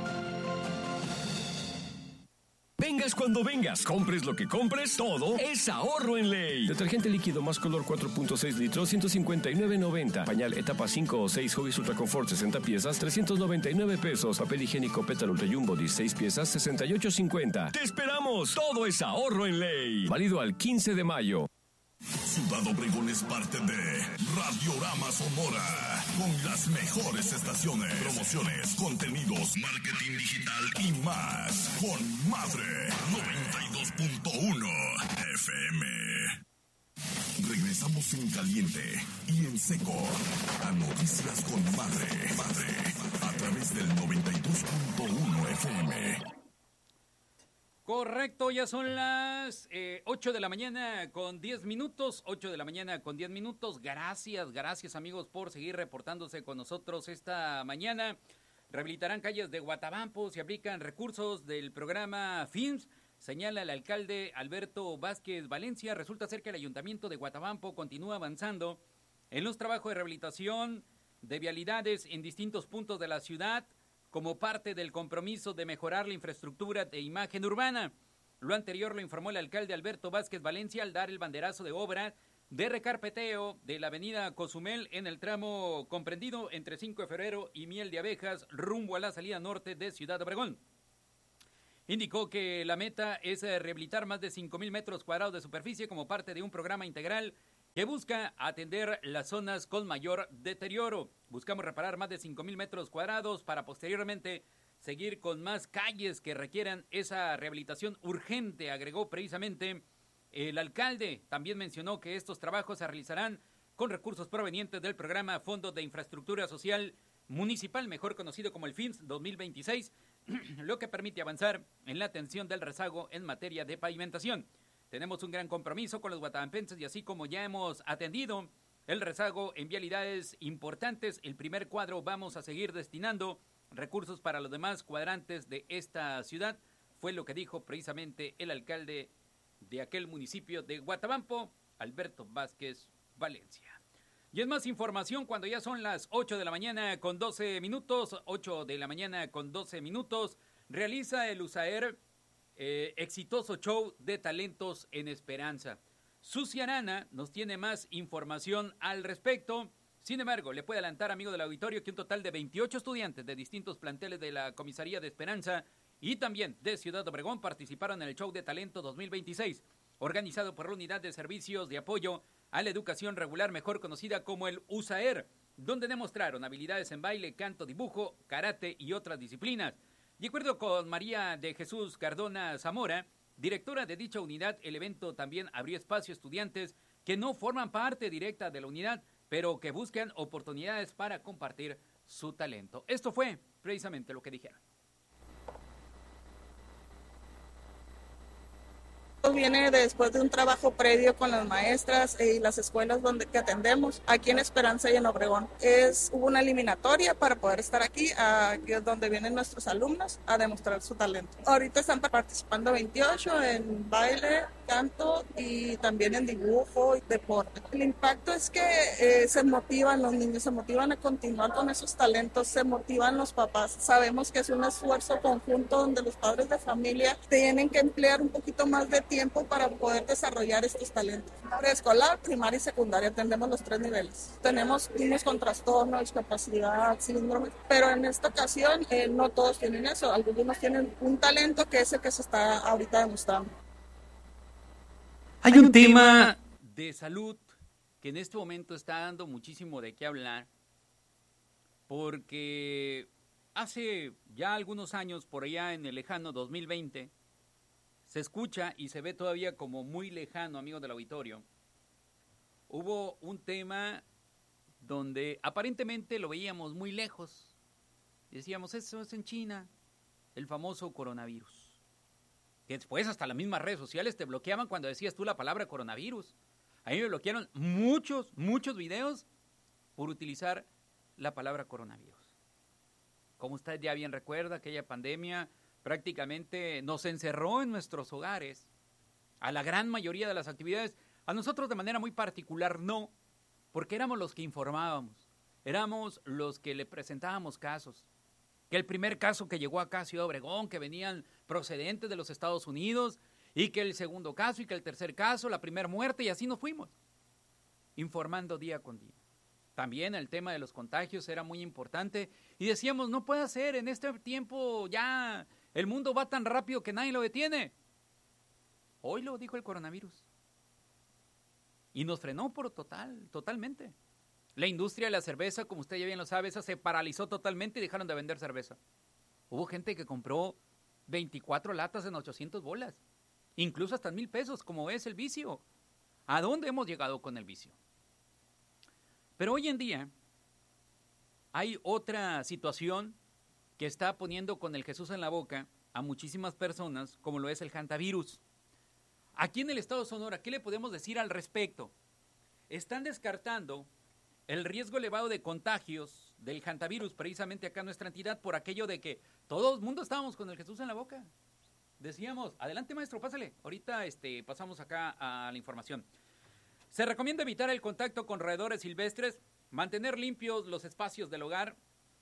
[SPEAKER 10] Vengas cuando vengas, compres lo que compres, todo es ahorro en ley.
[SPEAKER 23] Detergente líquido más color cuatro punto seis litros, ciento cincuenta y nueve noventa. Pañal etapa cinco o seis Huggies Ultra Confort sesenta piezas, trescientos noventa y nueve pesos. Papel higiénico Pétalo Ultra Jumbo dieciséis piezas, sesenta y ocho cincuenta.
[SPEAKER 10] ¡Te esperamos! Todo es ahorro en ley.
[SPEAKER 23] Válido al quince de mayo.
[SPEAKER 5] Ciudad Obregón es parte de Radiorama Sonora, con las mejores estaciones, promociones, contenidos, marketing digital y más, con Madre noventa y dos punto uno F M. Regresamos en caliente y en seco a Noticias con Madre, Madre, a través del noventa y dos punto uno F M.
[SPEAKER 2] Correcto, ya son las eh, ocho de la mañana con diez minutos, ocho de la mañana con diez minutos. Gracias, gracias amigos por seguir reportándose con nosotros esta mañana. Rehabilitarán calles de Guatabampo, se aplican recursos del programa F I M S. Señala el alcalde Alberto Vázquez Valencia. Resulta ser que el ayuntamiento de Guatabampo continúa avanzando en los trabajos de rehabilitación de vialidades en distintos puntos de la ciudad como parte del compromiso de mejorar la infraestructura de imagen urbana. Lo anterior lo informó el alcalde Alberto Vázquez Valencia al dar el banderazo de obra de recarpeteo de la avenida Cozumel en el tramo comprendido entre cinco de febrero y Miel de Abejas rumbo a la salida norte de Ciudad Obregón. Indicó que la meta es rehabilitar más de cinco mil metros cuadrados de superficie como parte de un programa integral que busca atender las zonas con mayor deterioro. Buscamos reparar más de cinco mil metros cuadrados para posteriormente seguir con más calles que requieran esa rehabilitación urgente, agregó precisamente el alcalde. También mencionó que estos trabajos se realizarán con recursos provenientes del programa Fondo de Infraestructura Social Municipal, mejor conocido como el F I M S dos mil veintiséis, lo que permite avanzar en la atención del rezago en materia de pavimentación. Tenemos un gran compromiso con los guatabampenses y así como ya hemos atendido el rezago en vialidades importantes, el primer cuadro vamos a seguir destinando recursos para los demás cuadrantes de esta ciudad, fue lo que dijo precisamente el alcalde de aquel municipio de Guatabampo, Alberto Vázquez Valencia. Y es más información cuando ya son las ocho de la mañana con doce minutos, ocho de la mañana con doce minutos, realiza el USAER eh, exitoso show de talentos en Esperanza. Susi Arana nos tiene más información al respecto. Sin embargo, le puede adelantar, amigo del auditorio, que un total de veintiocho estudiantes de distintos planteles de la Comisaría de Esperanza y también de Ciudad Obregón participaron en el show de talento dos mil veintiséis, organizado por la Unidad de Servicios de Apoyo a la Educación Regular, mejor conocida como el USAER, donde demostraron habilidades en baile, canto, dibujo, karate y otras disciplinas. De acuerdo con María de Jesús Cardona Zamora, directora de dicha unidad, el evento también abrió espacio a estudiantes que no forman parte directa de la unidad, pero que buscan oportunidades para compartir su talento. Esto fue precisamente lo que dijeron.
[SPEAKER 1] Viene después de un trabajo previo con las maestras y las escuelas donde que atendemos aquí en Esperanza y en Obregón. Es, hubo una eliminatoria para poder estar aquí, aquí es donde vienen nuestros alumnos a demostrar su talento. Ahorita están participando veintiocho en baile, canto y también en dibujo y deporte. El impacto es que eh, se motivan los niños, se motivan a continuar con esos talentos, se motivan los papás. Sabemos que es un esfuerzo conjunto donde los padres de familia tienen que emplear un poquito más de tiempo tiempo para poder desarrollar estos talentos. Preescolar, primaria y secundaria, atendemos los tres niveles. Tenemos niños con trastorno, discapacidad, síndrome, pero en esta ocasión eh, no todos tienen eso. Algunos tienen un talento que es el que se está ahorita demostrando.
[SPEAKER 2] Hay un tema de salud que en este momento está dando muchísimo de qué hablar, porque hace ya algunos años, por allá en el lejano dos mil veinte, se escucha y se ve todavía como muy lejano, amigos del auditorio. Hubo un tema donde aparentemente lo veíamos muy lejos. Decíamos, eso es en China, el famoso coronavirus. Que después hasta las mismas redes sociales te bloqueaban cuando decías tú la palabra coronavirus. A mí me bloquearon muchos, muchos videos por utilizar la palabra coronavirus. Como usted ya bien recuerda, aquella pandemia prácticamente nos encerró en nuestros hogares, a la gran mayoría de las actividades, a nosotros de manera muy particular no, porque éramos los que informábamos, éramos los que le presentábamos casos, que el primer caso que llegó acá a Ciudad Obregón, que venían procedentes de los Estados Unidos, y que el segundo caso, y que el tercer caso, la primera muerte, y así nos fuimos, informando día con día. También el tema de los contagios era muy importante, y decíamos, no puede ser, en este tiempo ya el mundo va tan rápido que nadie lo detiene. Hoy lo dijo el coronavirus. Y nos frenó por total, totalmente. La industria de la cerveza, como usted ya bien lo sabe, esa se paralizó totalmente y dejaron de vender cerveza. Hubo gente que compró veinticuatro latas en ochocientas bolas. incluso hasta mil pesos, como es el vicio. ¿A dónde hemos llegado con el vicio? Pero hoy en día hay otra situación que está poniendo con el Jesús en la boca a muchísimas personas, como lo es el hantavirus. Aquí en el estado de Sonora, ¿qué le podemos decir al respecto? Están descartando el riesgo elevado de contagios del hantavirus, precisamente acá en nuestra entidad, por aquello de que todo el mundo estábamos con el Jesús en la boca. Decíamos, adelante maestro, pásale, ahorita este, pasamos acá a la información. Se recomienda evitar el contacto con roedores silvestres, mantener limpios los espacios del hogar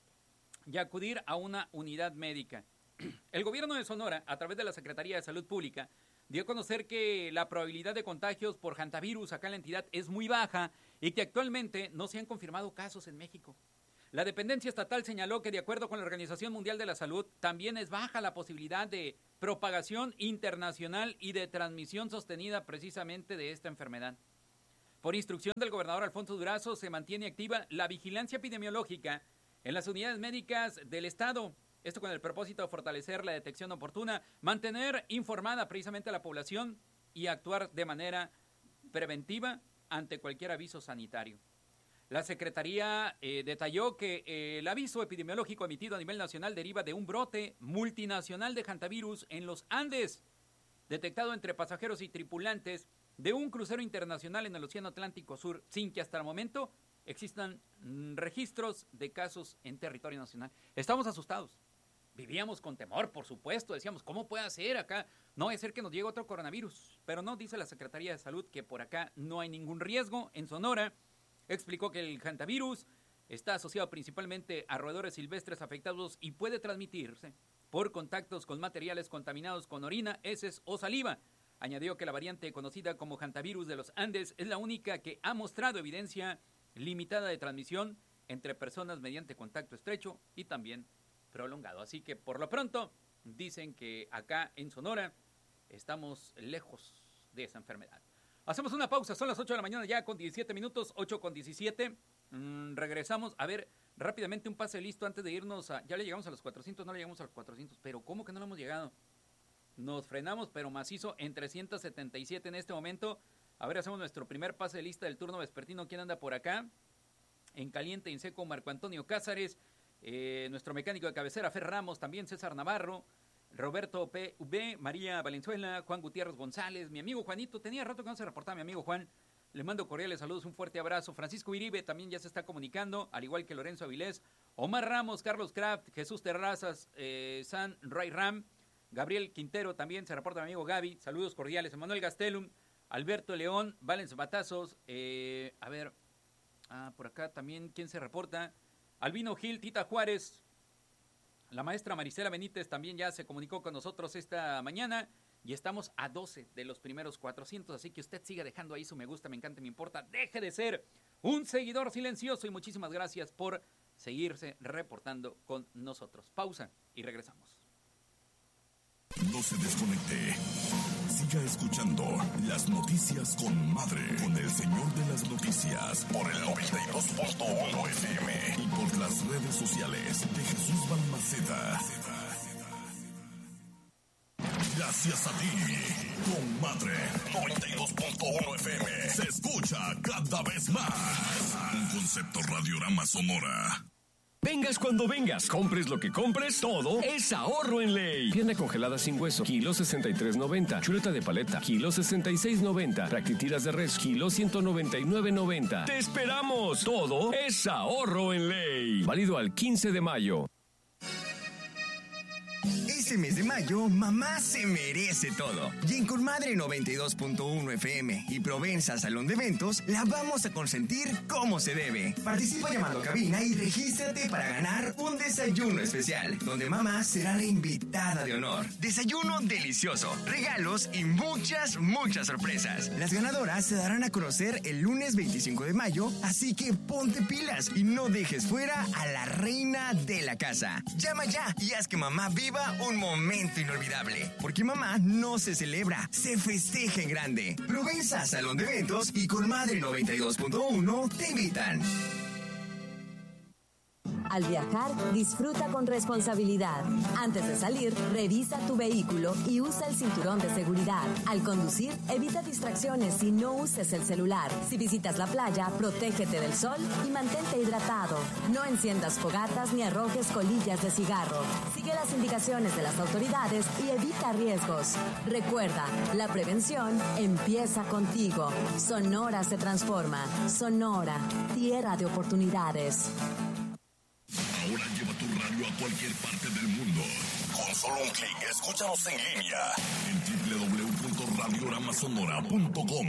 [SPEAKER 2] y acudir a una unidad médica. El gobierno de Sonora, a través de la Secretaría de Salud Pública, dio a conocer que la probabilidad de contagios por hantavirus acá en la entidad es muy baja y que actualmente no se han confirmado casos en México. La dependencia estatal señaló que de acuerdo con la Organización Mundial de la Salud, también es baja la posibilidad de propagación internacional y de transmisión sostenida precisamente de esta enfermedad. Por instrucción del gobernador Alfonso Durazo, se mantiene activa la vigilancia epidemiológica en las unidades médicas del estado. Esto con el propósito de fortalecer la detección oportuna, mantener informada precisamente a la población y actuar de manera preventiva ante cualquier aviso sanitario. La Secretaría eh, detalló que eh, el aviso epidemiológico emitido a nivel nacional deriva de un brote multinacional de hantavirus en los Andes, detectado entre pasajeros y tripulantes de un crucero internacional en el Océano Atlántico Sur, sin que hasta el momento existan mm, registros de casos en territorio nacional. Estamos asustados. Vivíamos con temor, por supuesto, decíamos, ¿cómo puede ser acá? No va a ser que nos llegue otro coronavirus, pero no, dice la Secretaría de Salud que por acá no hay ningún riesgo. En Sonora explicó que el hantavirus está asociado principalmente a roedores silvestres afectados y puede transmitirse por contactos con materiales contaminados con orina, heces o saliva. Añadió que la variante conocida como hantavirus de los Andes es la única que ha mostrado evidencia limitada de transmisión entre personas mediante contacto estrecho y también prolongado. Así que por lo pronto dicen que acá en Sonora estamos lejos de esa enfermedad. Hacemos una pausa, son las ocho de la mañana ya con diecisiete minutos, ocho con diecisiete. Mm, regresamos, a ver, rápidamente un pase listo antes de irnos a... Ya le llegamos a los cuatrocientos, no le llegamos a los cuatrocientos, pero ¿cómo que no le hemos llegado? Nos frenamos, pero macizo en trescientos setenta y siete en este momento. A ver, hacemos nuestro primer pase de lista del turno vespertino. ¿Quién anda por acá? En caliente, en seco, Marco Antonio Cázares. Eh, nuestro mecánico de cabecera, Fer Ramos, también César Navarro, Roberto P V, María Valenzuela, Juan Gutiérrez González, mi amigo Juanito, tenía rato que no se reportaba mi amigo Juan, le mando cordiales saludos, un fuerte abrazo. Francisco Iribe también ya se está comunicando, al igual que Lorenzo Avilés, Omar Ramos, Carlos Kraft, Jesús Terrazas, eh, San Ray Ram, Gabriel Quintero también se reporta mi amigo Gaby, saludos cordiales, Emanuel Gastelum, Alberto León, Valens Batazos, eh, a ver, ah, por acá también, ¿quién se reporta? Albino Gil, Tita Juárez, la maestra Marisela Benítez también ya se comunicó con nosotros esta mañana y estamos a doce de los primeros cuatrocientos, así que usted siga dejando ahí su me gusta, me encanta, me importa, deje de ser un seguidor silencioso y muchísimas gracias por seguirse reportando con nosotros. Pausa y regresamos.
[SPEAKER 5] No se desconecte. Siga escuchando las noticias con Madre, con el señor de las noticias, por el noventa y dos punto uno F M y por las redes sociales de Jesús Balmaceda. Gracias a ti, con Madre, noventa y dos punto uno F M. Se escucha cada vez más. Un concepto Radiorama Sonora.
[SPEAKER 23] Vengas cuando vengas, compres lo que compres, todo es ahorro en ley. Pierna congelada sin hueso, kilo sesenta y tres noventa. Chuleta de paleta, kilo sesenta y seis noventa. Practitiras de res, kilo ciento noventa y nueve noventa. ¡Te esperamos! Todo es ahorro en ley. Válido al quince de mayo.
[SPEAKER 7] Este mes de mayo, mamá se merece todo. Y en Comadre noventa y dos punto uno F M y Provenza Salón de Eventos, la vamos a consentir como se debe. Participa llamando a cabina y regístrate para ganar un desayuno especial, donde mamá será la invitada de honor. Desayuno delicioso, regalos y muchas, muchas sorpresas. Las ganadoras se darán a conocer el lunes veinticinco de mayo, así que ponte pilas y no dejes fuera a la reina de la casa. Llama ya y haz que mamá viva un momento inolvidable, porque mamá no se celebra, se festeja en grande. Provenza Salón de Eventos y Comadre noventa y dos punto uno te invitan.
[SPEAKER 9] Al viajar, disfruta con responsabilidad. Antes de salir, revisa tu vehículo y usa el cinturón de seguridad. Al conducir, evita distracciones y no uses el celular. Si visitas la playa, protégete del sol y mantente hidratado. No enciendas fogatas ni arrojes colillas de cigarro. Sigue las indicaciones de las autoridades y evita riesgos. Recuerda, la prevención empieza contigo. Sonora se transforma. Sonora, tierra de oportunidades.
[SPEAKER 5] Ahora lleva tu radio a cualquier parte del mundo. Con solo un clic, escúchanos en línea en doble u doble u doble u punto radiorama sonora punto com.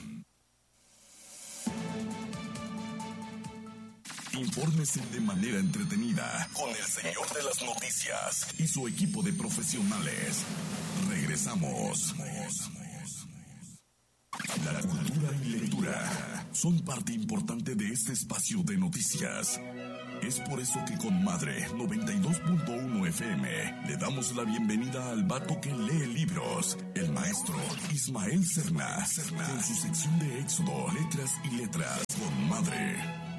[SPEAKER 5] Infórmese de manera entretenida con el señor de las noticias y su equipo de profesionales. Regresamos. La cultura y lectura son parte importante de este espacio de noticias. Es por eso que con Madre noventa y dos punto uno F M le damos la bienvenida al vato que lee libros, el maestro Ismael Serna, con su sección de Éxodo, letras y letras con Madre.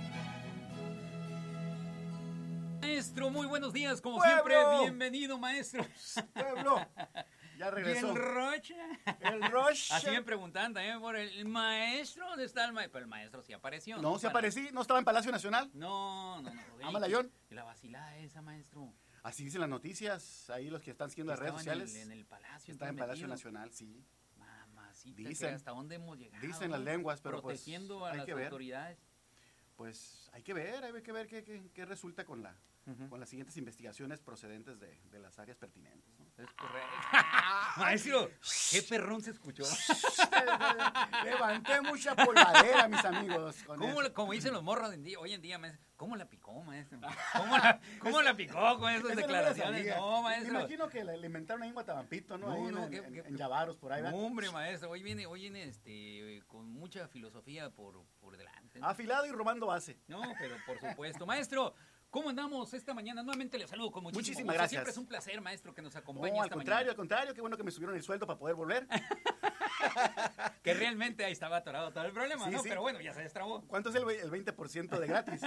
[SPEAKER 2] Maestro, muy buenos días, como
[SPEAKER 11] ¡Pueblo!
[SPEAKER 2] siempre, bienvenido, maestro.
[SPEAKER 11] Pueblo, ya regresó.
[SPEAKER 2] ¿Y el Rocha?
[SPEAKER 11] El Rocha.
[SPEAKER 2] Así me preguntan también por el maestro, ¿dónde está el maestro? Pero el maestro sí apareció.
[SPEAKER 11] No, se aparecí, no estaba en Palacio Nacional.
[SPEAKER 2] No, no, no.
[SPEAKER 11] Ah, Malayón.
[SPEAKER 2] ¿Y la vacilada esa, maestro?
[SPEAKER 11] Así dicen las noticias, ahí los que están siguiendo las redes sociales.
[SPEAKER 2] En el, en el Palacio.
[SPEAKER 11] Está en Palacio
[SPEAKER 2] metido.
[SPEAKER 11] Nacional, sí.
[SPEAKER 2] Mamacita,
[SPEAKER 11] dicen,
[SPEAKER 2] ¿hasta dónde hemos llegado?
[SPEAKER 11] Dicen las lenguas, pero
[SPEAKER 2] protegiendo
[SPEAKER 11] pues,
[SPEAKER 2] a
[SPEAKER 11] hay
[SPEAKER 2] las
[SPEAKER 11] que ver.
[SPEAKER 2] autoridades.
[SPEAKER 11] Pues hay que ver, hay que ver qué, qué, qué resulta con la uh-huh. con las siguientes investigaciones procedentes de, de las áreas pertinentes, ¿no?
[SPEAKER 2] Es correcto. Maestro, qué perrón se escuchó.
[SPEAKER 11] Levanté mucha polvadera, mis amigos. Con
[SPEAKER 2] ¿Cómo,
[SPEAKER 11] eso.
[SPEAKER 2] Como dicen los morros hoy en día, hoy en día, maestro, ¿cómo la picó, maestro? ¿Cómo la, cómo la picó con esas declaraciones? No, no, maestro.
[SPEAKER 11] Me imagino que le inventaron ahí en Guatabampito, ¿no?
[SPEAKER 2] No,
[SPEAKER 11] ahí
[SPEAKER 2] no,
[SPEAKER 11] en,
[SPEAKER 2] qué,
[SPEAKER 11] en,
[SPEAKER 2] qué,
[SPEAKER 11] en Yavaros, por ahí.
[SPEAKER 2] No, hombre, maestro, hoy viene, hoy viene este, con mucha filosofía por, por delante, ¿no?
[SPEAKER 11] Afilado y robando base.
[SPEAKER 2] No, pero por supuesto. Maestro, ¿cómo andamos esta mañana? Nuevamente le saludo con muchísimo
[SPEAKER 11] Muchísimas
[SPEAKER 2] gusto.
[SPEAKER 11] gracias.
[SPEAKER 2] Siempre es un placer, maestro, que nos acompañe
[SPEAKER 11] No,
[SPEAKER 2] esta
[SPEAKER 11] al contrario,
[SPEAKER 2] mañana.
[SPEAKER 11] al contrario, qué bueno que me subieron el sueldo para poder volver.
[SPEAKER 2] Que realmente ahí estaba atorado todo el problema,
[SPEAKER 11] sí,
[SPEAKER 2] ¿no?
[SPEAKER 11] Sí.
[SPEAKER 2] Pero bueno, ya se destrabó.
[SPEAKER 11] ¿Cuánto es el, el veinte por ciento de gratis?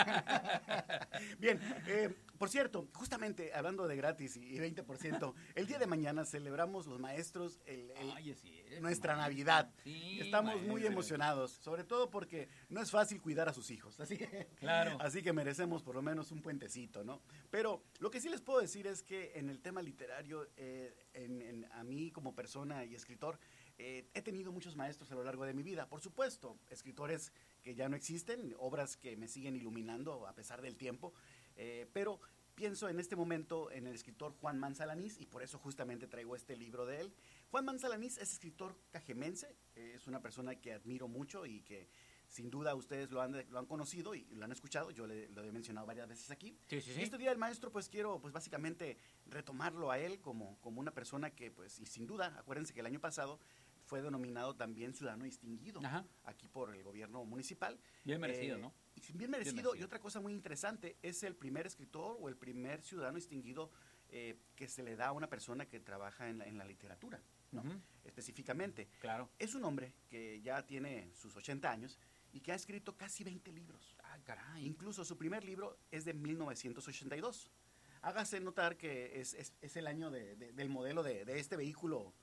[SPEAKER 11] Bien, eh, por cierto, justamente hablando de gratis y veinte por ciento, el día de mañana celebramos los maestros el, el,
[SPEAKER 2] Ay, sí, es,
[SPEAKER 11] nuestra
[SPEAKER 2] maestro.
[SPEAKER 11] Navidad.
[SPEAKER 2] Sí,
[SPEAKER 11] Estamos
[SPEAKER 2] maestro.
[SPEAKER 11] muy emocionados, sobre todo porque no es fácil cuidar a sus hijos. Así que,
[SPEAKER 2] claro.
[SPEAKER 11] Así que merecemos por lo menos un puentecito, ¿no? Pero lo que sí les puedo decir es que en el tema literario, eh, en, en, a mí como persona y escritor, Eh, he tenido muchos maestros a lo largo de mi vida, por supuesto, escritores que ya no existen, obras que me siguen iluminando a pesar del tiempo, eh, pero pienso en este momento en el escritor Juan Manzalanis y por eso justamente traigo este libro de él. Juan Manzalanis es escritor cajemense, eh, es una persona que admiro mucho y que sin duda ustedes lo han, lo han conocido y lo han escuchado, yo le, lo he mencionado varias veces aquí.
[SPEAKER 2] Sí, sí, sí.
[SPEAKER 11] Este Día del Maestro pues quiero pues básicamente retomarlo a él como, como una persona que pues y sin duda, acuérdense que el año pasado fue denominado también ciudadano distinguido. Ajá. Aquí por el gobierno municipal.
[SPEAKER 2] Bien merecido,
[SPEAKER 11] eh,
[SPEAKER 2] ¿no?
[SPEAKER 11] Bien merecido, bien merecido. Y otra cosa muy interesante, es el primer escritor o el primer ciudadano distinguido eh, que se le da a una persona que trabaja en la, en la literatura, ¿no? Uh-huh. Específicamente.
[SPEAKER 2] Claro.
[SPEAKER 11] Es un hombre que ya tiene sus ochenta años y que ha escrito casi veinte libros.
[SPEAKER 2] Ah, caray.
[SPEAKER 11] Incluso su primer libro es de mil novecientos ochenta y dos. Hágase notar que es, es, es el año de, de, del modelo de, de este vehículo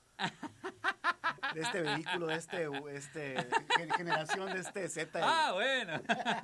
[SPEAKER 11] de este vehículo, de este, este generación de este Z.
[SPEAKER 2] Ah, bueno.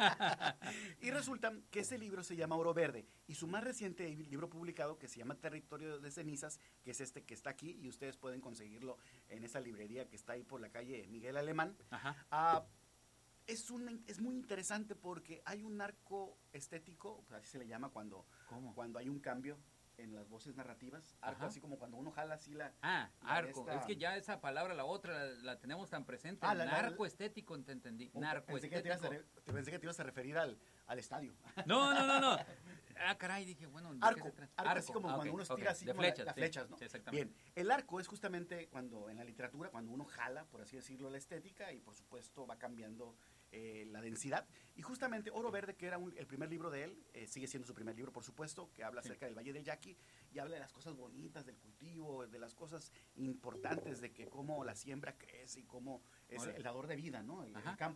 [SPEAKER 11] Y resulta que ese libro se llama Oro Verde y su más reciente libro publicado, que se llama Territorio de Cenizas, que es este que está aquí y ustedes pueden conseguirlo en esa librería que está ahí por la calle Miguel Alemán.
[SPEAKER 2] Ajá.
[SPEAKER 11] Uh, es, un, es muy interesante porque hay un arco estético, así se le llama cuando, cuando hay un cambio en las voces narrativas, arco. Ajá. Así como cuando uno jala así la...
[SPEAKER 2] Ah,
[SPEAKER 11] la
[SPEAKER 2] arco,
[SPEAKER 11] esta...
[SPEAKER 2] es que ya esa palabra, la otra, la, la tenemos tan presente,
[SPEAKER 11] ah, la,
[SPEAKER 2] narco
[SPEAKER 11] la,
[SPEAKER 2] estético, te entendí,
[SPEAKER 11] oh,
[SPEAKER 2] narco
[SPEAKER 11] pensé que, te ibas a re, pensé que te ibas a referir al, al estadio.
[SPEAKER 2] No, no, no, no, ah, caray, dije, bueno, ¿de
[SPEAKER 11] arco,
[SPEAKER 2] qué se trata?
[SPEAKER 11] Arco,
[SPEAKER 2] arco,
[SPEAKER 11] así como
[SPEAKER 2] ah,
[SPEAKER 11] cuando
[SPEAKER 2] okay,
[SPEAKER 11] uno estira
[SPEAKER 2] okay.
[SPEAKER 11] así
[SPEAKER 2] de
[SPEAKER 11] como
[SPEAKER 2] flechas,
[SPEAKER 11] las
[SPEAKER 2] sí,
[SPEAKER 11] flechas, ¿no?
[SPEAKER 2] Sí, exactamente.
[SPEAKER 11] Bien, el arco es justamente cuando en la literatura, cuando uno jala, por así decirlo, la estética y por supuesto va cambiando eh, la densidad. Y justamente Oro Verde, que era un, el primer libro de él, eh, sigue siendo su primer libro, por supuesto, que habla sí. acerca del Valle del Yaqui y habla de las cosas bonitas del cultivo, de las cosas importantes de que cómo la siembra crece y cómo es Hola. el dador de vida, ¿no? El, el campo.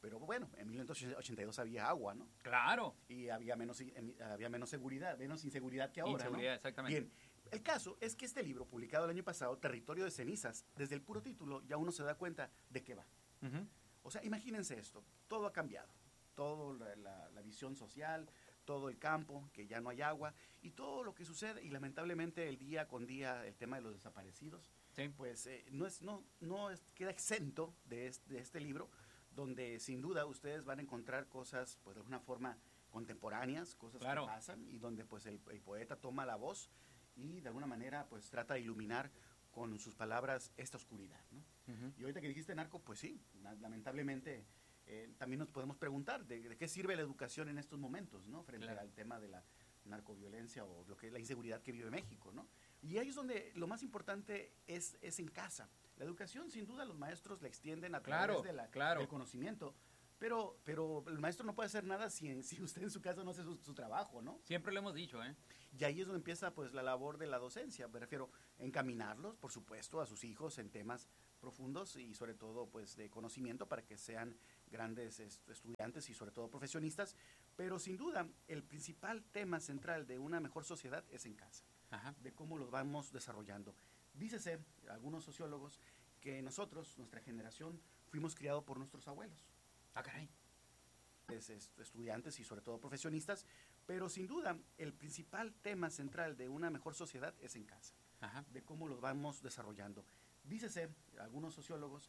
[SPEAKER 11] pero bueno, en mil novecientos ochenta y dos había agua, ¿no?
[SPEAKER 2] Claro.
[SPEAKER 11] Y había menos, había menos seguridad, menos inseguridad que ahora,
[SPEAKER 2] Inseguridad,
[SPEAKER 11] ¿no?
[SPEAKER 2] exactamente.
[SPEAKER 11] Bien, el caso es que este libro, publicado el año pasado, Territorio de Cenizas, desde el puro título ya uno se da cuenta de qué va.
[SPEAKER 2] Uh-huh.
[SPEAKER 11] O sea, imagínense esto, todo ha cambiado, todo la, la, la visión social, todo el campo, que ya no hay agua, y todo lo que sucede, y lamentablemente el día con día, el tema de los desaparecidos,
[SPEAKER 2] sí.
[SPEAKER 11] pues eh, no, es, no, no es, queda exento de este, de este libro, donde sin duda ustedes van a encontrar cosas, pues de alguna forma contemporáneas, cosas
[SPEAKER 2] claro.
[SPEAKER 11] que pasan, y donde pues el, el poeta toma la voz y de alguna manera pues trata de iluminar con sus palabras esta oscuridad, ¿no? Uh-huh. Y ahorita que dijiste narco, pues sí, lamentablemente eh, también nos podemos preguntar de, de qué sirve la educación en estos momentos, ¿no? Frente claro. al tema de la narcoviolencia o lo que es la inseguridad que vive México, ¿no? Y ahí es donde lo más importante es, es en casa. La educación, sin duda, los maestros la extienden a través
[SPEAKER 2] claro,
[SPEAKER 11] de la,
[SPEAKER 2] claro.
[SPEAKER 11] del conocimiento, pero, pero el maestro no puede hacer nada si, si usted en su casa no hace su, su trabajo, ¿no?
[SPEAKER 2] Siempre lo hemos dicho, ¿eh?
[SPEAKER 11] Y ahí es donde empieza pues la labor de la docencia, me refiero encaminarlos, por supuesto, a sus hijos en temas profundos y sobre todo pues de conocimiento para que sean grandes est- estudiantes y sobre todo profesionistas, pero sin duda el principal tema central de una mejor sociedad es en casa,
[SPEAKER 2] Ajá.
[SPEAKER 11] de cómo los vamos desarrollando. Dícese, algunos sociólogos, que nosotros, nuestra generación, fuimos criados por nuestros abuelos.
[SPEAKER 2] Ah, caray.
[SPEAKER 11] Es, es, estudiantes y sobre todo profesionistas, pero sin duda el principal tema central de una mejor sociedad es en casa,
[SPEAKER 2] Ajá.
[SPEAKER 11] de cómo los vamos desarrollando. Dícese, algunos sociólogos,